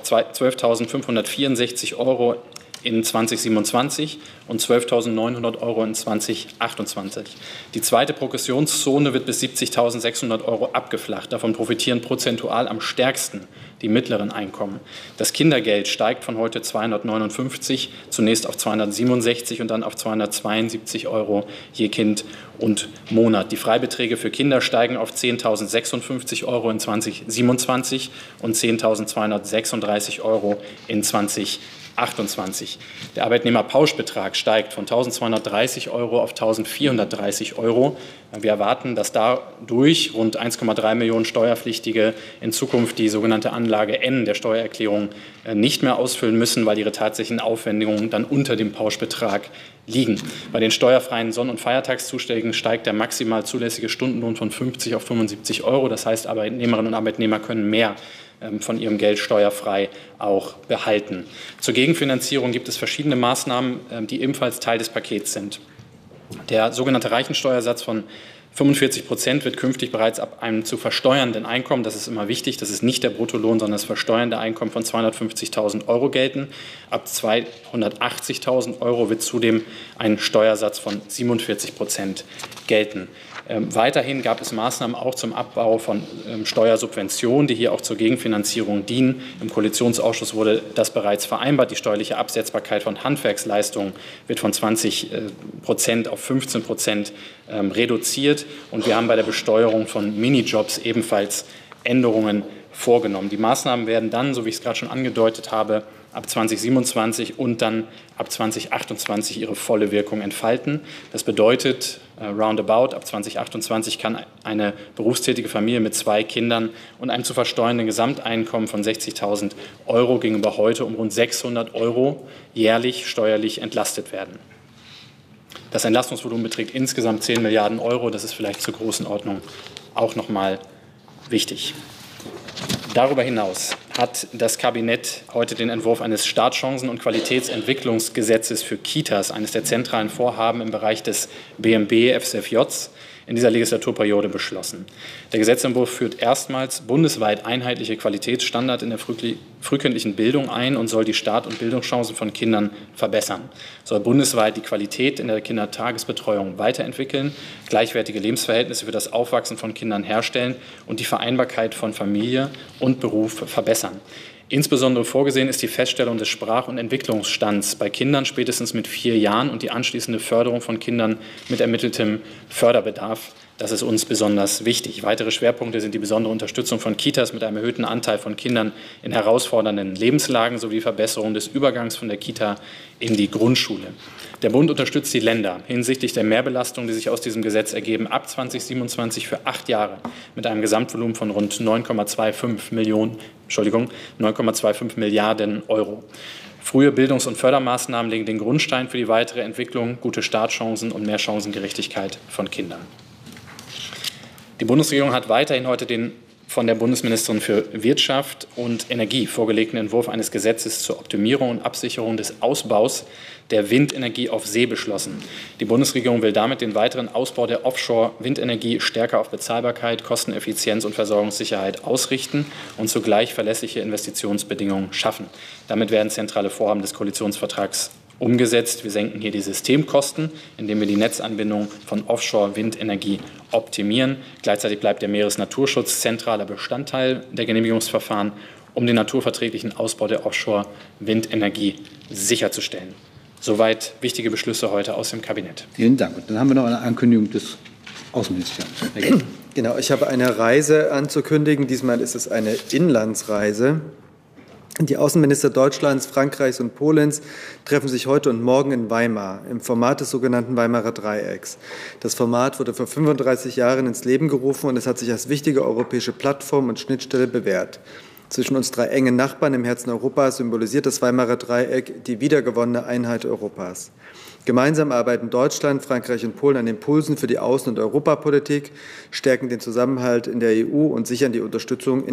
12.564 € in 2027 und 12.900 € in 2028. Die zweite Progressionszone wird bis 70.600 € abgeflacht. Davon profitieren prozentual am stärksten die mittleren Einkommen. Das Kindergeld steigt von heute 259 zunächst auf 267 und dann auf 272 € je Kind und Monat. Die Freibeträge für Kinder steigen auf 10.056 € in 2027 und 10.236 € in 2028. Der Arbeitnehmerpauschbetrag steigt von 1.230 € auf 1.430 €. Wir erwarten, dass dadurch rund 1,3 Millionen Steuerpflichtige in Zukunft die sogenannte Anlage N der Steuererklärung nicht mehr ausfüllen müssen, weil ihre tatsächlichen Aufwendungen dann unter dem Pauschbetrag liegen. Bei den steuerfreien Sonn- und Feiertagszuschlägen steigt der maximal zulässige Stundenlohn von 50 auf 75 €. Das heißt, Arbeitnehmerinnen und Arbeitnehmer können mehr von ihrem Geld steuerfrei auch behalten. Zur Gegenfinanzierung gibt es verschiedene Maßnahmen, die ebenfalls Teil des Pakets sind. Der sogenannte Reichensteuersatz von 45% wird künftig bereits ab einem zu versteuernden Einkommen, das ist immer wichtig, das ist nicht der Bruttolohn, sondern das versteuernde Einkommen von 250.000 € gelten. Ab 280.000 € wird zudem ein Steuersatz von 47% gelten. Weiterhin gab es Maßnahmen auch zum Abbau von Steuersubventionen, die hier auch zur Gegenfinanzierung dienen. Im Koalitionsausschuss wurde das bereits vereinbart. Die steuerliche Absetzbarkeit von Handwerksleistungen wird von 20% auf 15% reduziert. Und wir haben bei der Besteuerung von Minijobs ebenfalls Änderungen vorgenommen. Die Maßnahmen werden dann, so wie ich es gerade schon angedeutet habe, ab 2027 und dann ab 2028 ihre volle Wirkung entfalten. Das bedeutet, roundabout, ab 2028 kann eine berufstätige Familie mit 2 Kindern und einem zu versteuernden Gesamteinkommen von 60.000 € gegenüber heute um rund 600 € jährlich steuerlich entlastet werden. Das Entlastungsvolumen beträgt insgesamt 10 Milliarden €. Das ist vielleicht zur Größenordnung auch noch mal wichtig. Darüber hinaus hat das Kabinett heute den Entwurf eines Startchancen- und Qualitätsentwicklungsgesetzes für Kitas, eines der zentralen Vorhaben im Bereich des BMB-FSFJs, in dieser Legislaturperiode beschlossen. Der Gesetzentwurf führt erstmals bundesweit einheitliche Qualitätsstandards in der frühkindlichen Bildung ein und soll die Start- und Bildungschancen von Kindern verbessern, soll bundesweit die Qualität in der Kindertagesbetreuung weiterentwickeln, gleichwertige Lebensverhältnisse für das Aufwachsen von Kindern herstellen und die Vereinbarkeit von Familie und Beruf verbessern. Insbesondere vorgesehen ist die Feststellung des Sprach- und Entwicklungsstands bei Kindern spätestens mit 4 Jahren und die anschließende Förderung von Kindern mit ermitteltem Förderbedarf. Das ist uns besonders wichtig. Weitere Schwerpunkte sind die besondere Unterstützung von Kitas mit einem erhöhten Anteil von Kindern in herausfordernden Lebenslagen sowie Verbesserung des Übergangs von der Kita in die Grundschule. Der Bund unterstützt die Länder hinsichtlich der Mehrbelastung, die sich aus diesem Gesetz ergeben, ab 2027 für 8 Jahre mit einem Gesamtvolumen von rund 9,25 Milliarden €. Frühe Bildungs- und Fördermaßnahmen legen den Grundstein für die weitere Entwicklung, gute Startchancen und mehr Chancengerechtigkeit von Kindern. Die Bundesregierung hat weiterhin heute den von der Bundesministerin für Wirtschaft und Energie vorgelegten Entwurf eines Gesetzes zur Optimierung und Absicherung des Ausbaus der Windenergie auf See beschlossen. Die Bundesregierung will damit den weiteren Ausbau der Offshore-Windenergie stärker auf Bezahlbarkeit, Kosteneffizienz und Versorgungssicherheit ausrichten und zugleich verlässliche Investitionsbedingungen schaffen. Damit werden zentrale Vorhaben des Koalitionsvertrags umgesetzt. Wir senken hier die Systemkosten, indem wir die Netzanbindung von Offshore-Windenergie optimieren. Gleichzeitig bleibt der Meeresnaturschutz zentraler Bestandteil der Genehmigungsverfahren, um den naturverträglichen Ausbau der Offshore-Windenergie sicherzustellen. Soweit wichtige Beschlüsse heute aus dem Kabinett. Vielen Dank. Und dann haben wir noch eine Ankündigung des Außenministeriums. Genau, ich habe eine Reise anzukündigen. Diesmal ist es eine Inlandsreise. Die Außenminister Deutschlands, Frankreichs und Polens treffen sich heute und morgen in Weimar im Format des sogenannten Weimarer Dreiecks. Das Format wurde vor 35 Jahren ins Leben gerufen und es hat sich als wichtige europäische Plattform und Schnittstelle bewährt. Zwischen uns 3 engen Nachbarn im Herzen Europas symbolisiert das Weimarer Dreieck die wiedergewonnene Einheit Europas. Gemeinsam arbeiten Deutschland, Frankreich und Polen an Impulsen für die Außen- und Europapolitik, stärken den Zusammenhalt in der EU und sichern die Unterstützung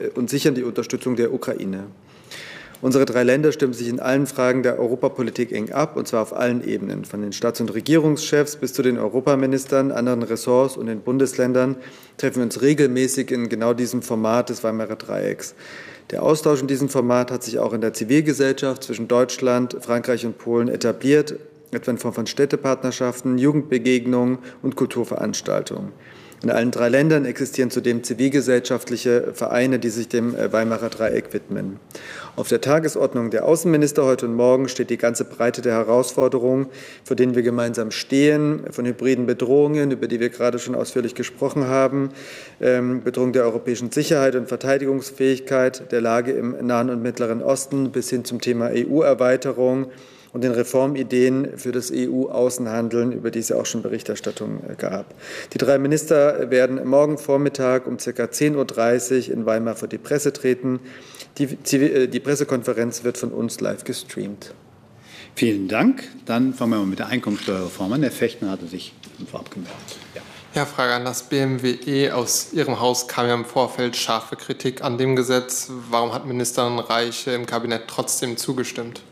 der Ukraine. Unsere 3 Länder stimmen sich in allen Fragen der Europapolitik eng ab, und zwar auf allen Ebenen, von den Staats- und Regierungschefs bis zu den Europaministern, anderen Ressorts und den Bundesländern treffen wir uns regelmäßig in genau diesem Format des Weimarer Dreiecks. Der Austausch in diesem Format hat sich auch in der Zivilgesellschaft zwischen Deutschland, Frankreich und Polen etabliert, etwa in Form von Städtepartnerschaften, Jugendbegegnungen und Kulturveranstaltungen. In allen 3 Ländern existieren zudem zivilgesellschaftliche Vereine, die sich dem Weimarer Dreieck widmen. Auf der Tagesordnung der Außenminister heute und morgen steht die ganze Breite der Herausforderungen, vor denen wir gemeinsam stehen, von hybriden Bedrohungen, über die wir gerade schon ausführlich gesprochen haben, Bedrohung der europäischen Sicherheit und Verteidigungsfähigkeit, der Lage im Nahen und Mittleren Osten bis hin zum Thema EU-Erweiterung und den Reformideen für das EU-Außenhandeln, über die es ja auch schon Berichterstattung gab. Die 3 Minister werden morgen Vormittag um ca. 10.30 Uhr in Weimar vor die Presse treten. Die Pressekonferenz wird von uns live gestreamt. Vielen Dank. Dann fangen wir mal mit der Einkommensteuerreform an. Herr Fechtner hatte sich vorab gemeldet. Ja, Frage an das BMWE. Aus Ihrem Haus kam ja im Vorfeld scharfe Kritik an dem Gesetz. Warum hat Ministerin Reiche im Kabinett trotzdem zugestimmt?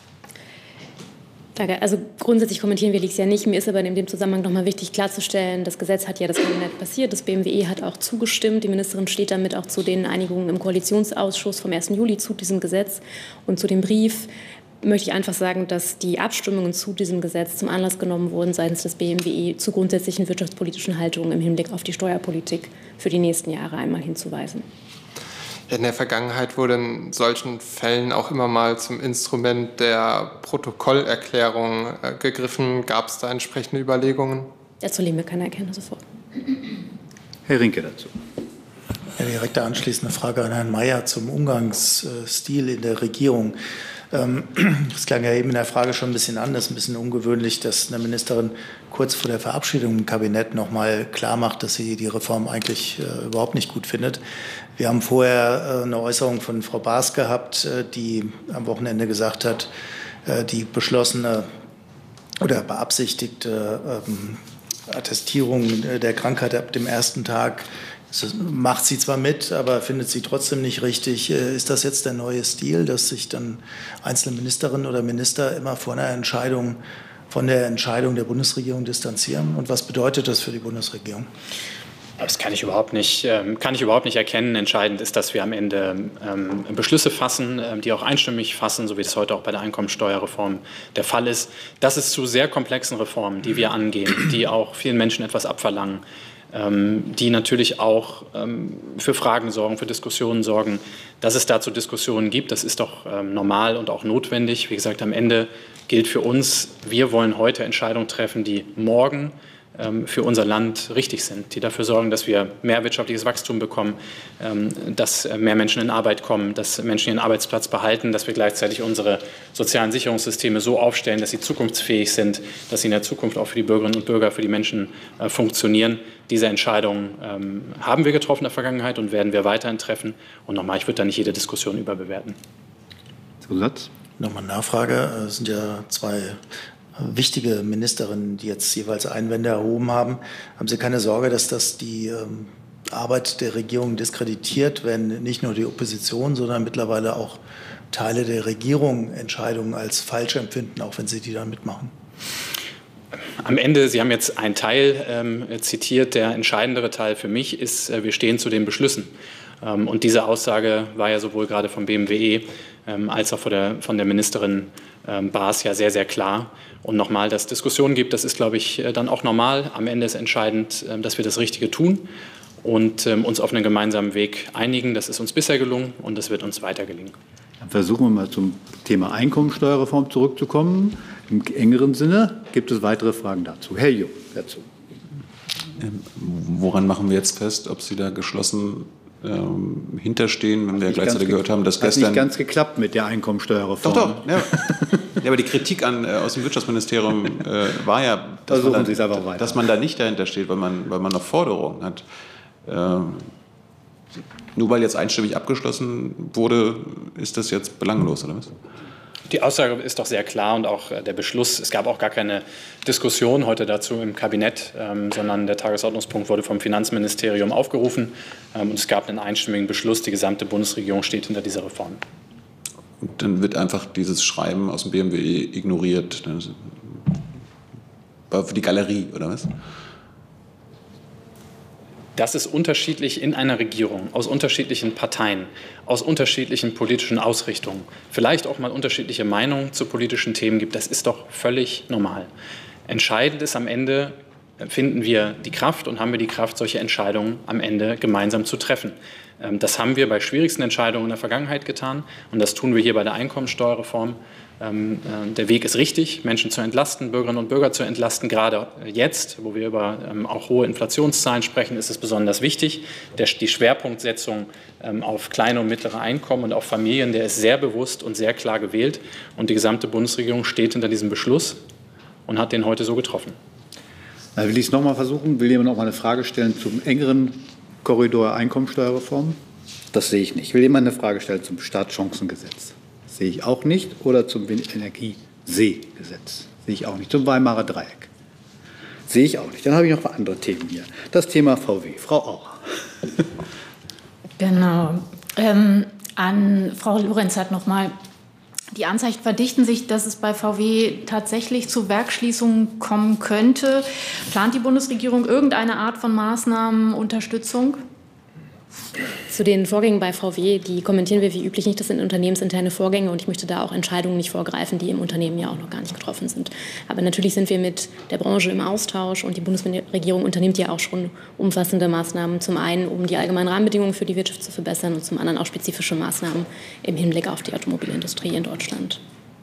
Danke. Also grundsätzlich kommentieren will ich es ja nicht. Mir ist aber in dem Zusammenhang noch mal wichtig klarzustellen, das Gesetz hat ja das Kabinett passiert. Das BMWE hat auch zugestimmt. Die Ministerin steht damit auch zu den Einigungen im Koalitionsausschuss vom 1. Juli zu diesem Gesetz. Und zu dem Brief möchte ich einfach sagen, dass die Abstimmungen zu diesem Gesetz zum Anlass genommen wurden seitens des BMWE zu grundsätzlichen wirtschaftspolitischen Haltungen im Hinblick auf die Steuerpolitik für die nächsten Jahre einmal hinzuweisen. In der Vergangenheit wurde in solchen Fällen auch immer mal zum Instrument der Protokollerklärung gegriffen. Gab es da entsprechende Überlegungen? Dazu legen wir keine Erkenntnisse vor. Herr Rinke dazu. Ja, direkt anschließende Frage an Herrn Mayer zum Umgangsstil in der Regierung. Das klang ja eben in der Frage schon ein bisschen an. Das ist ein bisschen ungewöhnlich, dass eine Ministerin kurz vor der Verabschiedung im Kabinett noch mal klar macht, dass sie die Reform eigentlich überhaupt nicht gut findet. Wir haben vorher eine Äußerung von Frau Baas gehabt, die am Wochenende gesagt hat, die beschlossene oder beabsichtigte Attestierung der Krankheit ab dem ersten Tag macht sie zwar mit, aber findet sie trotzdem nicht richtig. Ist das jetzt der neue Stil, dass sich dann einzelne Ministerinnen oder Minister immer von der Entscheidung der Bundesregierung distanzieren? Und was bedeutet das für die Bundesregierung? Das kann ich überhaupt nicht erkennen. Entscheidend ist, dass wir am Ende Beschlüsse fassen, die auch einstimmig fassen, so wie das heute auch bei der Einkommensteuerreform der Fall ist. Das ist zu sehr komplexen Reformen, die wir angehen, die auch vielen Menschen etwas abverlangen, die natürlich auch für Fragen sorgen, für Diskussionen sorgen. Dass es dazu Diskussionen gibt, das ist doch normal und auch notwendig. Wie gesagt, am Ende gilt für uns, wir wollen heute Entscheidungen treffen, die morgen für unser Land richtig sind, die dafür sorgen, dass wir mehr wirtschaftliches Wachstum bekommen, dass mehr Menschen in Arbeit kommen, dass Menschen ihren Arbeitsplatz behalten, dass wir gleichzeitig unsere sozialen Sicherungssysteme so aufstellen, dass sie zukunftsfähig sind, dass sie in der Zukunft auch für die Bürgerinnen und Bürger, für die Menschen funktionieren. Diese Entscheidungen haben wir getroffen in der Vergangenheit und werden wir weiterhin treffen. Und nochmal, ich würde da nicht jede Diskussion überbewerten. Zusatz? Nochmal eine Nachfrage. Es sind ja 2 wichtige Ministerinnen, die jetzt jeweils Einwände erhoben haben. Haben Sie keine Sorge, dass das die Arbeit der Regierung diskreditiert, wenn nicht nur die Opposition, sondern mittlerweile auch Teile der Regierung Entscheidungen als falsch empfinden, auch wenn sie die dann mitmachen? Am Ende, Sie haben jetzt einen Teil zitiert, der entscheidendere Teil für mich ist, wir stehen zu den Beschlüssen. Und diese Aussage war ja sowohl gerade vom BMWE als auch von der Ministerin Baas ja sehr, sehr klar. Und nochmal, dass es Diskussionen gibt, das ist, glaube ich, dann auch normal. Am Ende ist entscheidend, dass wir das Richtige tun und uns auf einen gemeinsamen Weg einigen. Das ist uns bisher gelungen und das wird uns weiter gelingen. Dann versuchen wir mal zum Thema Einkommensteuerreform zurückzukommen. Im engeren Sinne gibt es weitere Fragen dazu. Herr Jung, dazu. Woran machen wir jetzt fest, ob Sie da geschlossen hinterstehen, wenn wir gleichzeitig gehört haben, dass gestern... Hat nicht ganz geklappt mit der Einkommensteuerreform. Doch. Ja. Ja, aber die Kritik aus dem Wirtschaftsministerium war ja, dass man da nicht dahinter steht, weil man noch Forderungen hat. nur weil jetzt einstimmig abgeschlossen wurde, ist das jetzt belanglos, oder was? Die Aussage ist doch sehr klar und auch der Beschluss, es gab auch gar keine Diskussion heute dazu im Kabinett, sondern der Tagesordnungspunkt wurde vom Finanzministerium aufgerufen und es gab einen einstimmigen Beschluss, die gesamte Bundesregierung steht hinter dieser Reform. Und dann wird einfach dieses Schreiben aus dem BMWE ignoriert. War für die Galerie, oder was? Das ist unterschiedlich in einer Regierung, aus unterschiedlichen Parteien, aus unterschiedlichen politischen Ausrichtungen, vielleicht auch mal unterschiedliche Meinungen zu politischen Themen gibt. Das ist doch völlig normal. Entscheidend ist am Ende, finden wir die Kraft und haben wir die Kraft, solche Entscheidungen am Ende gemeinsam zu treffen. Das haben wir bei schwierigsten Entscheidungen in der Vergangenheit getan und das tun wir hier bei der Einkommensteuerreform. Der Weg ist richtig, Menschen zu entlasten, Bürgerinnen und Bürger zu entlasten. Gerade jetzt, wo wir über auch hohe Inflationszahlen sprechen, ist es besonders wichtig. Die Schwerpunktsetzung auf kleine und mittlere Einkommen und auf Familien, der ist sehr bewusst und sehr klar gewählt. Und die gesamte Bundesregierung steht hinter diesem Beschluss und hat den heute so getroffen. Will ich es noch mal versuchen? Will jemand noch mal eine Frage stellen zum engeren Korridor Einkommensteuerreform? Das sehe ich nicht. Will jemand eine Frage stellen zum Startchancengesetz? Sehe ich auch nicht. Oder zum Energieseegesetz? Sehe ich auch nicht. Zum Weimarer Dreieck? Sehe ich auch nicht. Dann habe ich noch andere Themen hier. Das Thema VW. Frau Auer. Genau. An Frau Lorenz hat noch mal. Die Anzeichen verdichten sich, dass es bei VW tatsächlich zu Werksschließungen kommen könnte. Plant die Bundesregierung irgendeine Art von Maßnahmenunterstützung? Zu den Vorgängen bei VW, die kommentieren wir wie üblich nicht. Das sind unternehmensinterne Vorgänge und ich möchte da auch Entscheidungen nicht vorgreifen, die im Unternehmen ja auch noch gar nicht getroffen sind. Aber natürlich sind wir mit der Branche im Austausch und die Bundesregierung unternimmt ja auch schon umfassende Maßnahmen. Zum einen, um die allgemeinen Rahmenbedingungen für die Wirtschaft zu verbessern und zum anderen auch spezifische Maßnahmen im Hinblick auf die Automobilindustrie in Deutschland.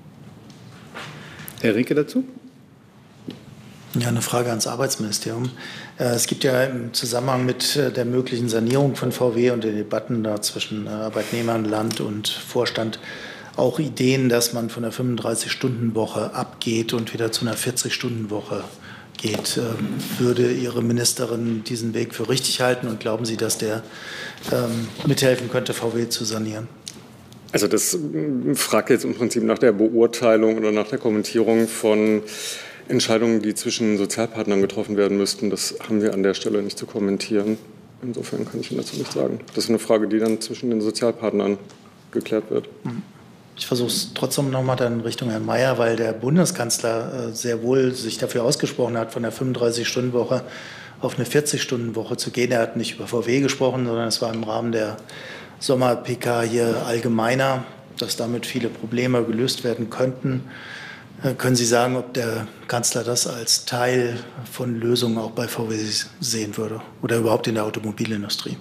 Herr Rinke dazu? Ja, eine Frage ans Arbeitsministerium. Es gibt ja im Zusammenhang mit der möglichen Sanierung von VW und den Debatten da zwischen Arbeitnehmern, Land und Vorstand auch Ideen, dass man von der 35-Stunden-Woche abgeht und wieder zu einer 40-Stunden-Woche geht. Würde Ihre Ministerin diesen Weg für richtig halten und glauben Sie, dass der mithelfen könnte, VW zu sanieren? Also das fragt jetzt im Prinzip nach der Beurteilung oder nach der Kommentierung von Entscheidungen, die zwischen Sozialpartnern getroffen werden müssten. Das haben wir an der Stelle nicht zu kommentieren. Insofern kann ich Ihnen dazu nicht sagen. Das ist eine Frage, die dann zwischen den Sozialpartnern geklärt wird. Ich versuche es trotzdem noch mal dann Richtung Herrn Mayer, weil der Bundeskanzler sehr wohl sich dafür ausgesprochen hat, von der 35-Stunden-Woche auf eine 40-Stunden-Woche zu gehen. Er hat nicht über VW gesprochen, sondern es war im Rahmen der Sommer-PK hier allgemeiner, dass damit viele Probleme gelöst werden könnten. Können Sie sagen, ob der Kanzler das als Teil von Lösungen auch bei VW sehen würde oder überhaupt in der Automobilindustrie?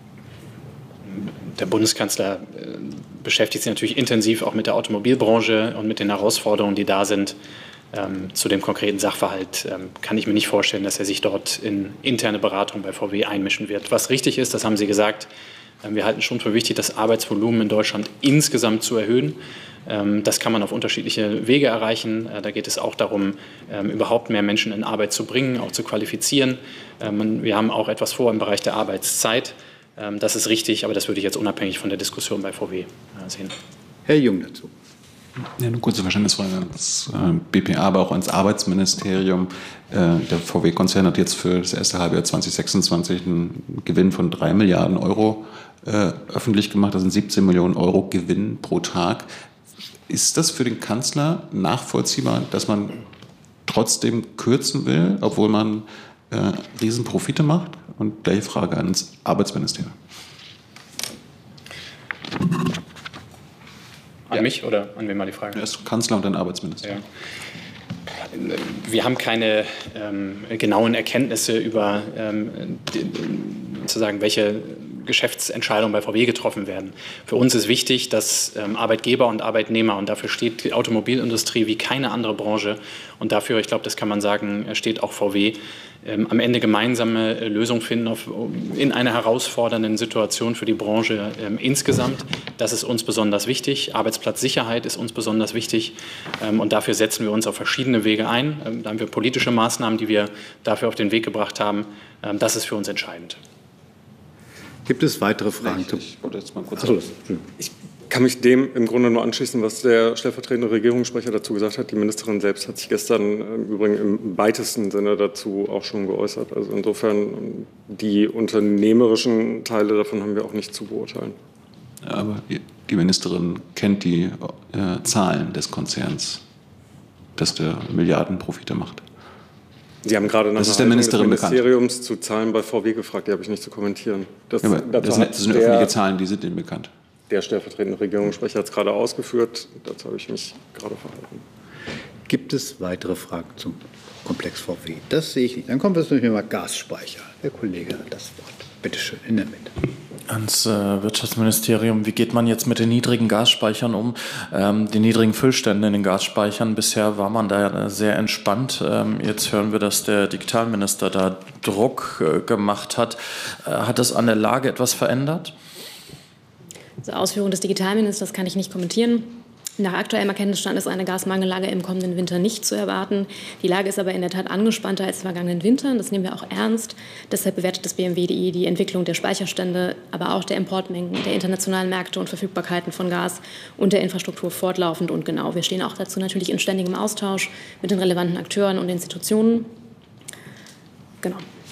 Der Bundeskanzler beschäftigt sich natürlich intensiv auch mit der Automobilbranche und mit den Herausforderungen, die da sind. Zu dem konkreten Sachverhalt kann ich mir nicht vorstellen, dass er sich dort in interne Beratung bei VW einmischen wird. Was richtig ist, das haben Sie gesagt, wir halten schon für wichtig, das Arbeitsvolumen in Deutschland insgesamt zu erhöhen. Das kann man auf unterschiedliche Wege erreichen. Da geht es auch darum, überhaupt mehr Menschen in Arbeit zu bringen, auch zu qualifizieren. Wir haben auch etwas vor im Bereich der Arbeitszeit. Das ist richtig, aber das würde ich jetzt unabhängig von der Diskussion bei VW sehen. Herr Jung dazu. Ja, eine kurze Verständnisfrage ans BPA, aber auch ans Arbeitsministerium. Der VW-Konzern hat jetzt für das erste Halbjahr 2026 einen Gewinn von 3 Milliarden Euro öffentlich gemacht. Das sind 17 Millionen Euro Gewinn pro Tag. Ist das für den Kanzler nachvollziehbar, dass man trotzdem kürzen will, obwohl man Riesenprofite macht? Und gleiche Frage ans Arbeitsministerium. An mich oder an wen mal die Frage? Erst Kanzler und dann Arbeitsminister. Ja. Wir haben keine genauen Erkenntnisse über sozusagen, welche Geschäftsentscheidungen bei VW getroffen werden. Für uns ist wichtig, dass Arbeitgeber und Arbeitnehmer, und dafür steht die Automobilindustrie wie keine andere Branche, und dafür, ich glaube, das kann man sagen, steht auch VW, am Ende gemeinsame Lösungen finden in einer herausfordernden Situation für die Branche insgesamt. Das ist uns besonders wichtig. Arbeitsplatzsicherheit ist uns besonders wichtig, und dafür setzen wir uns auf verschiedene Wege ein. Da haben wir politische Maßnahmen, die wir dafür auf den Weg gebracht haben. Das ist für uns entscheidend. Gibt es weitere Fragen? Ich wollte jetzt mal kurz. Ich kann mich dem im Grunde nur anschließen, was der stellvertretende Regierungssprecher dazu gesagt hat. Die Ministerin selbst hat sich gestern im Übrigen im weitesten Sinne dazu auch schon geäußert. Also insofern, die unternehmerischen Teile davon haben wir auch nicht zu beurteilen. Aber die Ministerin kennt die Zahlen des Konzerns, dass der Milliardenprofite macht. Sie haben gerade nach das ist der Ministerin des Ministeriums zu Zahlen bei VW gefragt, die habe ich nicht zu kommentieren. Das sind öffentliche Zahlen, die sind Ihnen bekannt. Der stellvertretende Regierungssprecher hat es gerade ausgeführt, dazu habe ich mich gerade verhalten. Gibt es weitere Fragen zum Komplex VW? Das sehe ich nicht. Dann kommt das nämlich mal Gasspeicher. Der Kollege hat das Wort. Bitte schön, in der Mitte. Ans Wirtschaftsministerium. Wie geht man jetzt mit den niedrigen Gasspeichern um? Die niedrigen Füllstände in den Gasspeichern. Bisher war man da sehr entspannt. Jetzt hören wir, dass der Digitalminister da Druck gemacht hat. Hat das an der Lage etwas verändert? Also Ausführungen des Digitalministers kann ich nicht kommentieren. Nach aktuellem Erkenntnisstand ist eine Gasmangellage im kommenden Winter nicht zu erwarten. Die Lage ist aber in der Tat angespannter als im vergangenen Winter. Das nehmen wir auch ernst. Deshalb bewertet das BMWi die Entwicklung der Speicherstände, aber auch der Importmengen, der internationalen Märkte und Verfügbarkeiten von Gas und der Infrastruktur fortlaufend und genau. Wir stehen auch dazu natürlich in ständigem Austausch mit den relevanten Akteuren und Institutionen. Genau.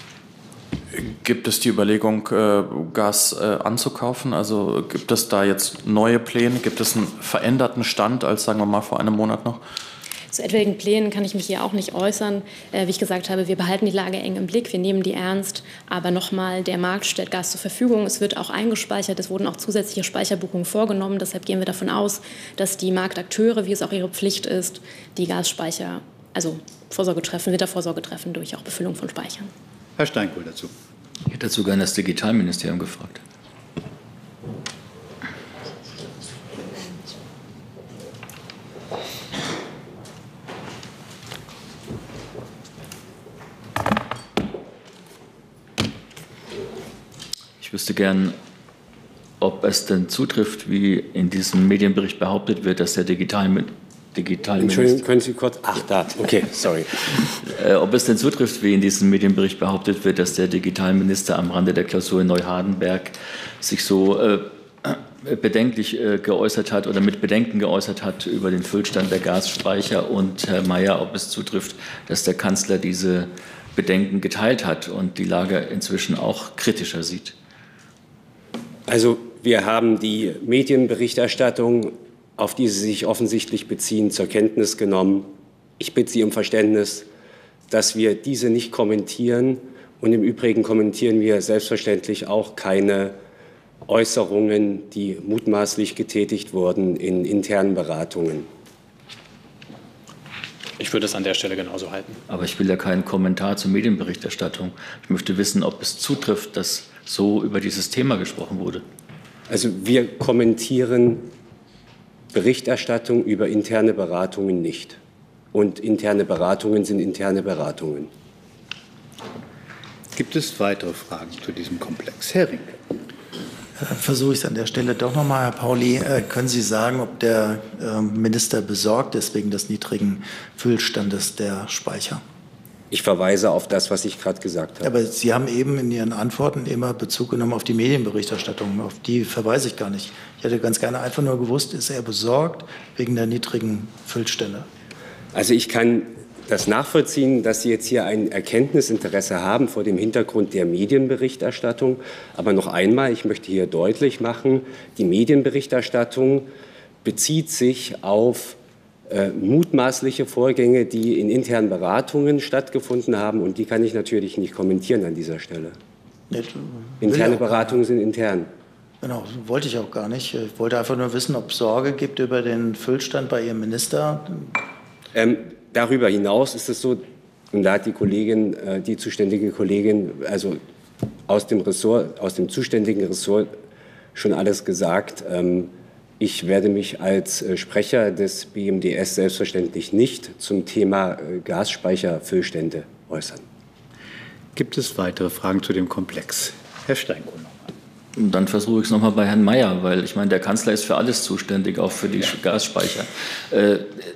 Gibt es die Überlegung, Gas anzukaufen? Also gibt es da jetzt neue Pläne? Gibt es einen veränderten Stand als, sagen wir mal, vor einem Monat noch? Zu etwaigen Plänen kann ich mich hier auch nicht äußern. Wie ich gesagt habe, wir behalten die Lage eng im Blick, wir nehmen die ernst. Aber nochmal, der Markt stellt Gas zur Verfügung. Es wird auch eingespeichert, es wurden auch zusätzliche Speicherbuchungen vorgenommen. Deshalb gehen wir davon aus, dass die Marktakteure, wie es auch ihre Pflicht ist, die Gasspeicher, also Vorsorge treffen, Wintervorsorge treffen durch auch Befüllung von Speichern. Herr Steinkohl dazu. Ich hätte dazu gerne das Digitalministerium gefragt. Ich wüsste gern, ob es denn zutrifft, wie in diesem Medienbericht behauptet wird, dass der Digitalminister. Entschuldigung, können Sie kurz. Ach, da. Okay, sorry. Ob es denn zutrifft, wie in diesem Medienbericht behauptet wird, dass der Digitalminister am Rande der Klausur in Neuhardenberg sich so bedenklich geäußert hat oder mit Bedenken geäußert hat über den Füllstand der Gasspeicher, und Herr Mayer, ob es zutrifft, dass der Kanzler diese Bedenken geteilt hat und die Lage inzwischen auch kritischer sieht. Also wir haben die Medienberichterstattung, auf die Sie sich offensichtlich beziehen, zur Kenntnis genommen. Ich bitte Sie um Verständnis, dass wir diese nicht kommentieren. Und im Übrigen kommentieren wir selbstverständlich auch keine Äußerungen, die mutmaßlich getätigt wurden in internen Beratungen. Ich würde es an der Stelle genauso halten. Aber ich will ja keinen Kommentar zur Medienberichterstattung. Ich möchte wissen, ob es zutrifft, dass so über dieses Thema gesprochen wurde. Also wir kommentieren Berichterstattung über interne Beratungen nicht. Und interne Beratungen sind interne Beratungen. Gibt es weitere Fragen zu diesem Komplex? Herr Rinke. Versuche ich es an der Stelle doch nochmal, Herr Pauli. Können Sie sagen, ob der Minister besorgt ist wegen des niedrigen Füllstandes der Speicher? Ich verweise auf das, was ich gerade gesagt habe. Aber Sie haben eben in Ihren Antworten immer Bezug genommen auf die Medienberichterstattung. Auf die verweise ich gar nicht. Ich hätte ganz gerne einfach nur gewusst, ist er besorgt wegen der niedrigen Füllstände? Also ich kann das nachvollziehen, dass Sie jetzt hier ein Erkenntnisinteresse haben vor dem Hintergrund der Medienberichterstattung. Aber noch einmal, ich möchte hier deutlich machen, die Medienberichterstattung bezieht sich auf mutmaßliche Vorgänge, die in internen Beratungen stattgefunden haben. Und die kann ich natürlich nicht kommentieren an dieser Stelle. Interne Beratungen sind intern. Genau, wollte ich auch gar nicht. Ich wollte einfach nur wissen, ob es Sorge gibt über den Füllstand bei Ihrem Minister. Darüber hinaus ist es so, und da hat die Kollegin, die zuständige Kollegin, also aus dem zuständigen Ressort schon alles gesagt. Ich werde mich als Sprecher des BMDS selbstverständlich nicht zum Thema Gasspeicherfüllstände äußern. Gibt es weitere Fragen zu dem Komplex? Herr Steinkohl. Dann versuche ich es nochmal bei Herrn Mayer, weil ich meine, der Kanzler ist für alles zuständig, auch für die Gasspeicher.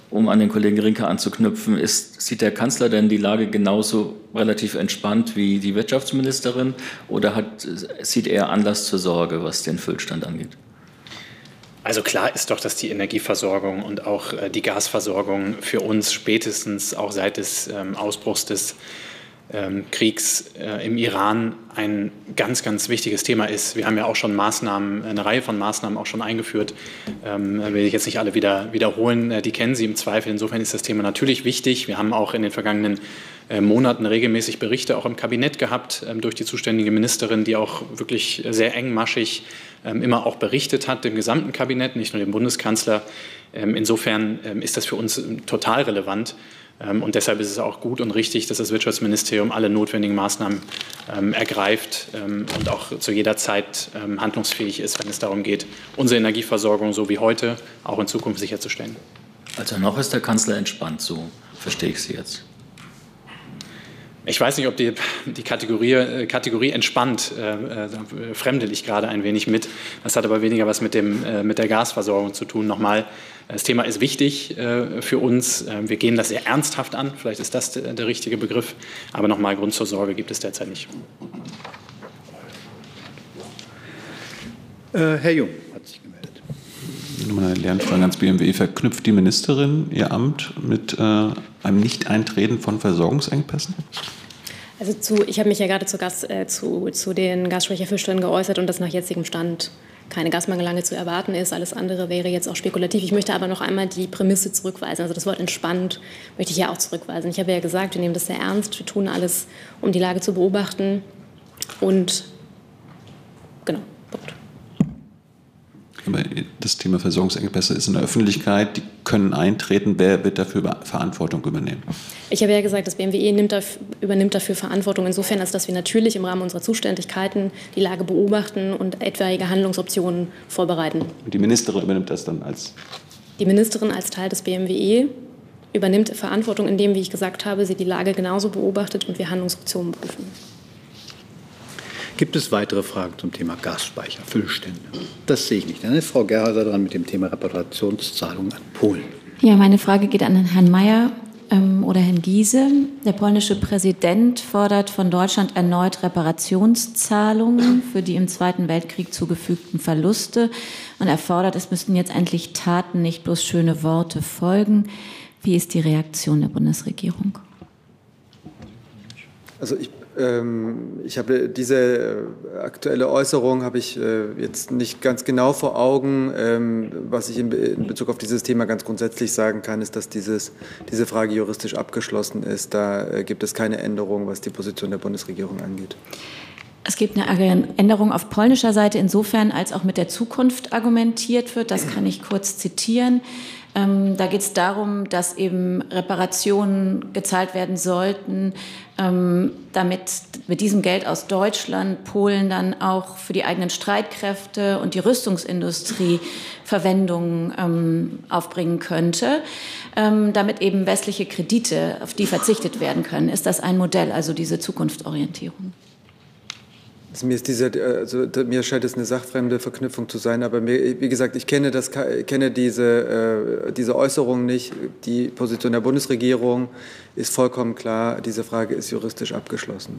um an den Kollegen Rinke anzuknüpfen, sieht der Kanzler denn die Lage genauso relativ entspannt wie die Wirtschaftsministerin oder sieht er Anlass zur Sorge, was den Füllstand angeht? Also klar ist doch, dass die Energieversorgung und auch die Gasversorgung für uns spätestens auch seit des Ausbruchs des Kriegs im Iran ein ganz, ganz wichtiges Thema ist. Wir haben ja auch schon eine Reihe von Maßnahmen auch schon eingeführt. Will ich jetzt nicht alle wieder wiederholen, die kennen Sie im Zweifel. Insofern ist das Thema natürlich wichtig. Wir haben auch in den vergangenen Monaten regelmäßig Berichte auch im Kabinett gehabt durch die zuständige Ministerin, die auch wirklich sehr engmaschig immer auch berichtet hat, dem gesamten Kabinett, nicht nur dem Bundeskanzler. Insofern ist das für uns total relevant. Und deshalb ist es auch gut und richtig, dass das Wirtschaftsministerium alle notwendigen Maßnahmen ergreift und auch zu jeder Zeit handlungsfähig ist, wenn es darum geht, unsere Energieversorgung so wie heute auch in Zukunft sicherzustellen. Also noch ist der Kanzler entspannt, so verstehe ich Sie jetzt. Ich weiß nicht, ob die Kategorie entspannt, da fremdel ich gerade ein wenig mit. Das hat aber weniger was mit der Gasversorgung zu tun. Nochmal, das Thema ist wichtig für uns. Wir gehen das sehr ernsthaft an. Vielleicht ist das der richtige Begriff. Aber nochmal, Grund zur Sorge gibt es derzeit nicht. Herr Jung hat sich gemeldet. Nochmal eine Lernfrage ans BMWE. Verknüpft die Ministerin ihr Amt mit einem Nicht-Eintreten von Versorgungsengpässen? Also ich habe mich ja gerade zu den Gasspeicherfüllstellen geäußert und dass nach jetzigem Stand keine Gasmangellage zu erwarten ist. Alles andere wäre jetzt auch spekulativ. Ich möchte aber noch einmal die Prämisse zurückweisen. Also das Wort entspannt möchte ich ja auch zurückweisen. Ich habe ja gesagt, wir nehmen das sehr ernst. Wir tun alles, um die Lage zu beobachten. Und genau, Punkt. Aber das Thema Versorgungsengpässe ist in der Öffentlichkeit, die können eintreten. Wer wird dafür Verantwortung übernehmen? Ich habe ja gesagt, das BMWE übernimmt dafür Verantwortung insofern, als dass wir natürlich im Rahmen unserer Zuständigkeiten die Lage beobachten und etwaige Handlungsoptionen vorbereiten. Und die Ministerin übernimmt das dann als? Die Ministerin als Teil des BMWE übernimmt Verantwortung, indem, wie ich gesagt habe, sie die Lage genauso beobachtet und wir Handlungsoptionen prüfen. Gibt es weitere Fragen zum Thema Gasspeicher, Füllstände? Das sehe ich nicht. Dann ist Frau Gerhäuser dran mit dem Thema Reparationszahlungen an Polen. Ja, meine Frage geht an Herrn Mayer oder Herrn Giese. Der polnische Präsident fordert von Deutschland erneut Reparationszahlungen für die im Zweiten Weltkrieg zugefügten Verluste. Und er fordert, es müssten jetzt endlich Taten, nicht bloß schöne Worte folgen. Wie ist die Reaktion der Bundesregierung? Also ich habe diese aktuelle Äußerung habe ich jetzt nicht ganz genau vor Augen. Was ich in Bezug auf dieses Thema ganz grundsätzlich sagen kann, ist, dass diese Frage juristisch abgeschlossen ist. Da gibt es keine Änderung, was die Position der Bundesregierung angeht. Es gibt eine Änderung auf polnischer Seite insofern, als auch mit der Zukunft argumentiert wird. Das kann ich kurz zitieren. Da geht es darum, dass eben Reparationen gezahlt werden sollten, damit mit diesem Geld aus Deutschland Polen dann auch für die eigenen Streitkräfte und die Rüstungsindustrie Verwendung aufbringen könnte, damit eben westliche Kredite, auf die verzichtet werden können. Ist das ein Modell, also diese Zukunftsorientierung? Also mir scheint es eine sachfremde Verknüpfung zu sein, aber wie gesagt, ich kenne diese Äußerung nicht. Die Position der Bundesregierung ist vollkommen klar. Diese Frage ist juristisch abgeschlossen.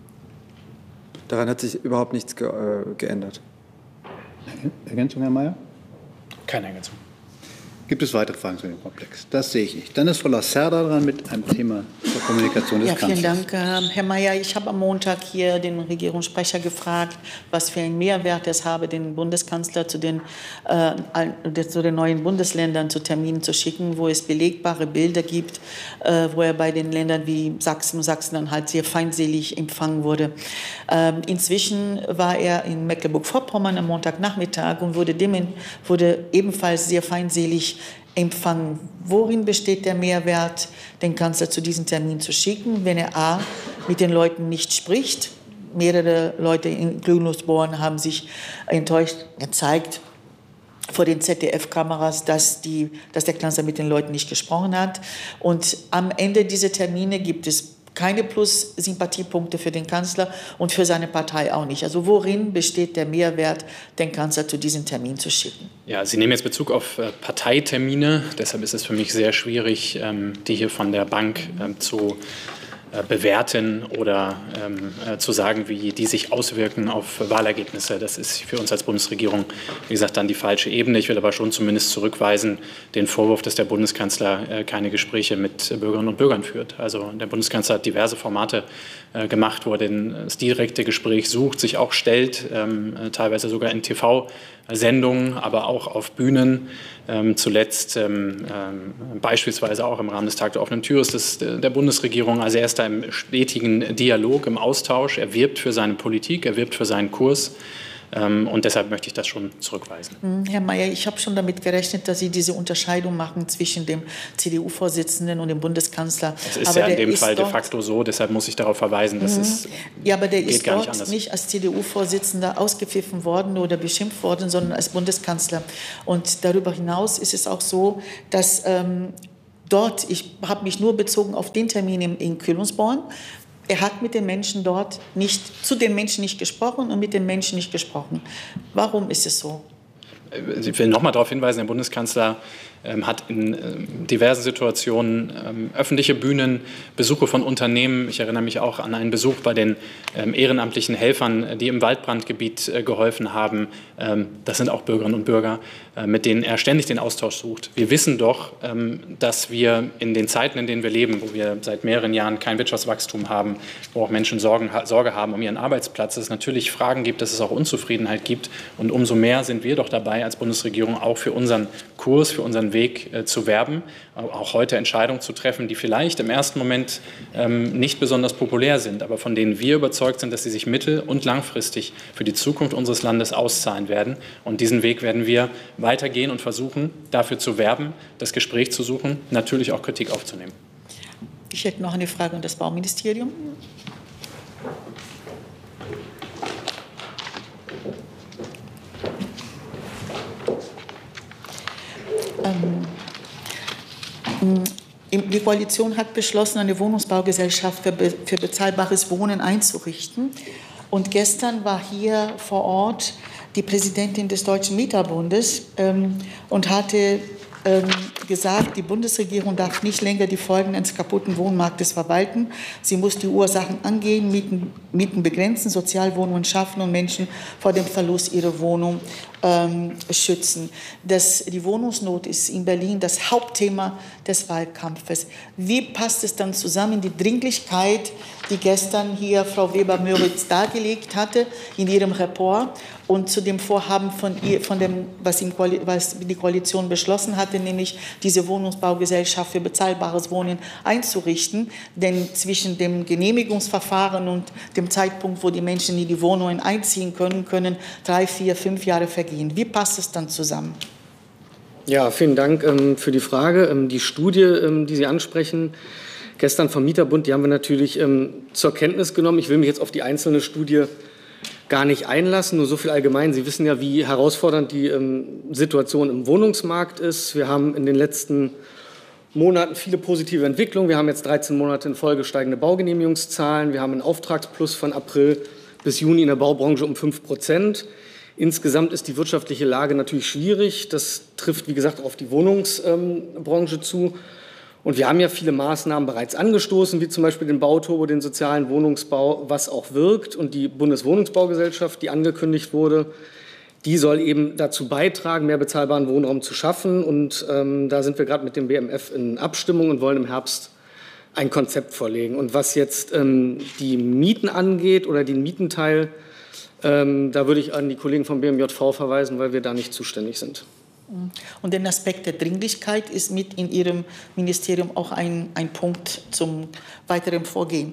Daran hat sich überhaupt nichts geändert. Ergänzung, Herr Mayer? Keine Ergänzung. Gibt es weitere Fragen zu dem Komplex? Das sehe ich nicht. Dann ist Frau Lacerda dran mit einem Thema zur Kommunikation des Kanzlers. Vielen Dank, Herr Mayer. Ich habe am Montag hier den Regierungssprecher gefragt, was für einen Mehrwert es habe, den Bundeskanzler zu den neuen Bundesländern zu Terminen zu schicken, wo es belegbare Bilder gibt, wo er bei den Ländern wie Sachsen und Sachsen-Anhalt sehr feindselig empfangen wurde. Inzwischen war er in Mecklenburg-Vorpommern am Montagnachmittag und wurde ebenfalls sehr feindselig empfangen. Worin besteht der Mehrwert, den Kanzler zu diesem Termin zu schicken, wenn er a. mit den Leuten nicht spricht? Mehrere Leute in Glühnussbohren haben sich enttäuscht gezeigt vor den ZDF-Kameras, dass der Kanzler mit den Leuten nicht gesprochen hat. Und am Ende dieser Termine gibt es keine Plus-Sympathiepunkte für den Kanzler und für seine Partei auch nicht. Also worin besteht der Mehrwert, den Kanzler zu diesem Termin zu schicken? Ja, Sie nehmen jetzt Bezug auf Parteitermine. Deshalb ist es für mich sehr schwierig, die hier von der Bank zu bewerten oder zu sagen, wie die sich auswirken auf Wahlergebnisse. Das ist für uns als Bundesregierung, wie gesagt, dann die falsche Ebene. Ich will aber schon zumindest zurückweisen den Vorwurf, dass der Bundeskanzler keine Gespräche mit Bürgerinnen und Bürgern führt. Also der Bundeskanzler hat diverse Formate gemacht, wo er das direkte Gespräch sucht, sich auch stellt, teilweise sogar in TV-Sendungen, aber auch auf Bühnen. Zuletzt beispielsweise auch im Rahmen des Tag der offenen Tür ist der Bundesregierung. Also er ist da im stetigen Dialog, im Austausch. Er wirbt für seine Politik, er wirbt für seinen Kurs. Und deshalb möchte ich das schon zurückweisen. Herr Mayer, ich habe schon damit gerechnet, dass Sie diese Unterscheidung machen zwischen dem CDU-Vorsitzenden und dem Bundeskanzler. Es ist ja in dem Fall de facto so, deshalb muss ich darauf verweisen, dass es ja, aber der geht ist gar dort nicht als CDU-Vorsitzender ausgepfiffen worden oder beschimpft worden, sondern als Bundeskanzler. Und darüber hinaus ist es auch so, dass dort, ich habe mich nur bezogen auf den Termin in Kühlungsborn, er hat mit den Menschen dort zu den Menschen nicht gesprochen und mit den Menschen nicht gesprochen. Warum ist es so? Ich will noch mal darauf hinweisen, der Bundeskanzler hat in diversen Situationen öffentliche Bühnen, Besuche von Unternehmen. Ich erinnere mich auch an einen Besuch bei den ehrenamtlichen Helfern, die im Waldbrandgebiet geholfen haben. Das sind auch Bürgerinnen und Bürger, mit denen er ständig den Austausch sucht. Wir wissen doch, dass wir in den Zeiten, in denen wir leben, wo wir seit mehreren Jahren kein Wirtschaftswachstum haben, wo auch Menschen Sorge haben um ihren Arbeitsplatz, dass es natürlich Fragen gibt, dass es auch Unzufriedenheit gibt. Und umso mehr sind wir doch dabei, als Bundesregierung auch für unseren Kurs, für unseren Weg zu werben, auch heute Entscheidungen zu treffen, die vielleicht im ersten Moment nicht besonders populär sind, aber von denen wir überzeugt sind, dass sie sich mittel- und langfristig für die Zukunft unseres Landes auszahlen werden. Und diesen Weg werden wir weitergehen und versuchen, dafür zu werben, das Gespräch zu suchen, natürlich auch Kritik aufzunehmen. Ich hätte noch eine Frage an das Bauministerium. Die Koalition hat beschlossen, eine Wohnungsbaugesellschaft für bezahlbares Wohnen einzurichten. Und gestern war hier vor Ort die Präsidentin des Deutschen Mieterbundes und hatte gesagt, die Bundesregierung darf nicht länger die Folgen eines kaputten Wohnmarktes verwalten. Sie muss die Ursachen angehen, Mieten begrenzen, Sozialwohnungen schaffen und Menschen vor dem Verlust ihrer Wohnung schützen. Die Wohnungsnot ist in Berlin das Hauptthema des Wahlkampfes. Wie passt es dann zusammen, die Dringlichkeit, die gestern hier Frau Weber-Möritz dargelegt hatte in ihrem Report, und zu dem Vorhaben was die Koalition beschlossen hatte, nämlich diese Wohnungsbaugesellschaft für bezahlbares Wohnen einzurichten. Denn zwischen dem Genehmigungsverfahren und dem Zeitpunkt, wo die Menschen in die Wohnungen einziehen können 3, 4, 5 Jahre vergehen. Wie passt es dann zusammen? Ja, vielen Dank für die Frage. Die Studie, die Sie ansprechen, gestern vom Mieterbund, die haben wir natürlich zur Kenntnis genommen. Ich will mich jetzt auf die einzelne Studie gar nicht einlassen, nur so viel allgemein. Sie wissen ja, wie herausfordernd die Situation im Wohnungsmarkt ist. Wir haben in den letzten Monaten viele positive Entwicklungen. Wir haben jetzt 13 Monate in Folge steigende Baugenehmigungszahlen. Wir haben einen Auftragsplus von April bis Juni in der Baubranche um 5%. Insgesamt ist die wirtschaftliche Lage natürlich schwierig. Das trifft, wie gesagt, auf die Wohnungsbranche zu. Und wir haben ja viele Maßnahmen bereits angestoßen, wie zum Beispiel den Bauturbo, den sozialen Wohnungsbau, was auch wirkt. Und die Bundeswohnungsbaugesellschaft, die angekündigt wurde, die soll eben dazu beitragen, mehr bezahlbaren Wohnraum zu schaffen. Und da sind wir gerade mit dem BMF in Abstimmung und wollen im Herbst ein Konzept vorlegen. Und was jetzt die Mieten angeht oder den Mietenteil, da würde ich an die Kollegen vom BMJV verweisen, weil wir da nicht zuständig sind. Und der Aspekt der Dringlichkeit ist mit in Ihrem Ministerium auch ein Punkt zum weiteren Vorgehen.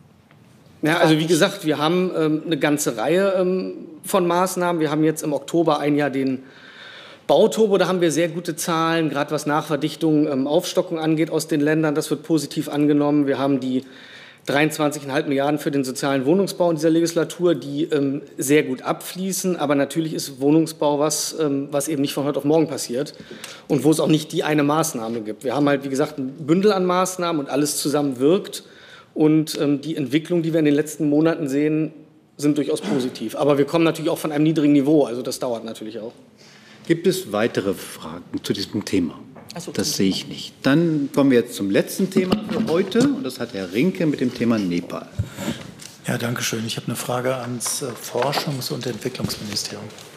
Ja, also wie gesagt, wir haben eine ganze Reihe von Maßnahmen. Wir haben jetzt im Oktober ein Jahr den Bauturbo, da haben wir sehr gute Zahlen, gerade was Nachverdichtung, Aufstockung angeht aus den Ländern. Das wird positiv angenommen. Wir haben die 23,5 Milliarden für den sozialen Wohnungsbau in dieser Legislatur, die sehr gut abfließen. Aber natürlich ist Wohnungsbau was eben nicht von heute auf morgen passiert und wo es auch nicht die eine Maßnahme gibt. Wir haben halt, wie gesagt, ein Bündel an Maßnahmen und alles zusammen wirkt. Und die Entwicklung, die wir in den letzten Monaten sehen, sind durchaus positiv. Aber wir kommen natürlich auch von einem niedrigen Niveau, also das dauert natürlich auch. Gibt es weitere Fragen zu diesem Thema? Das sehe ich nicht. Dann kommen wir jetzt zum letzten Thema für heute und das hat Herr Rinke mit dem Thema Nepal. Ja, danke schön. Ich habe eine Frage ans Forschungs- und Entwicklungsministerium.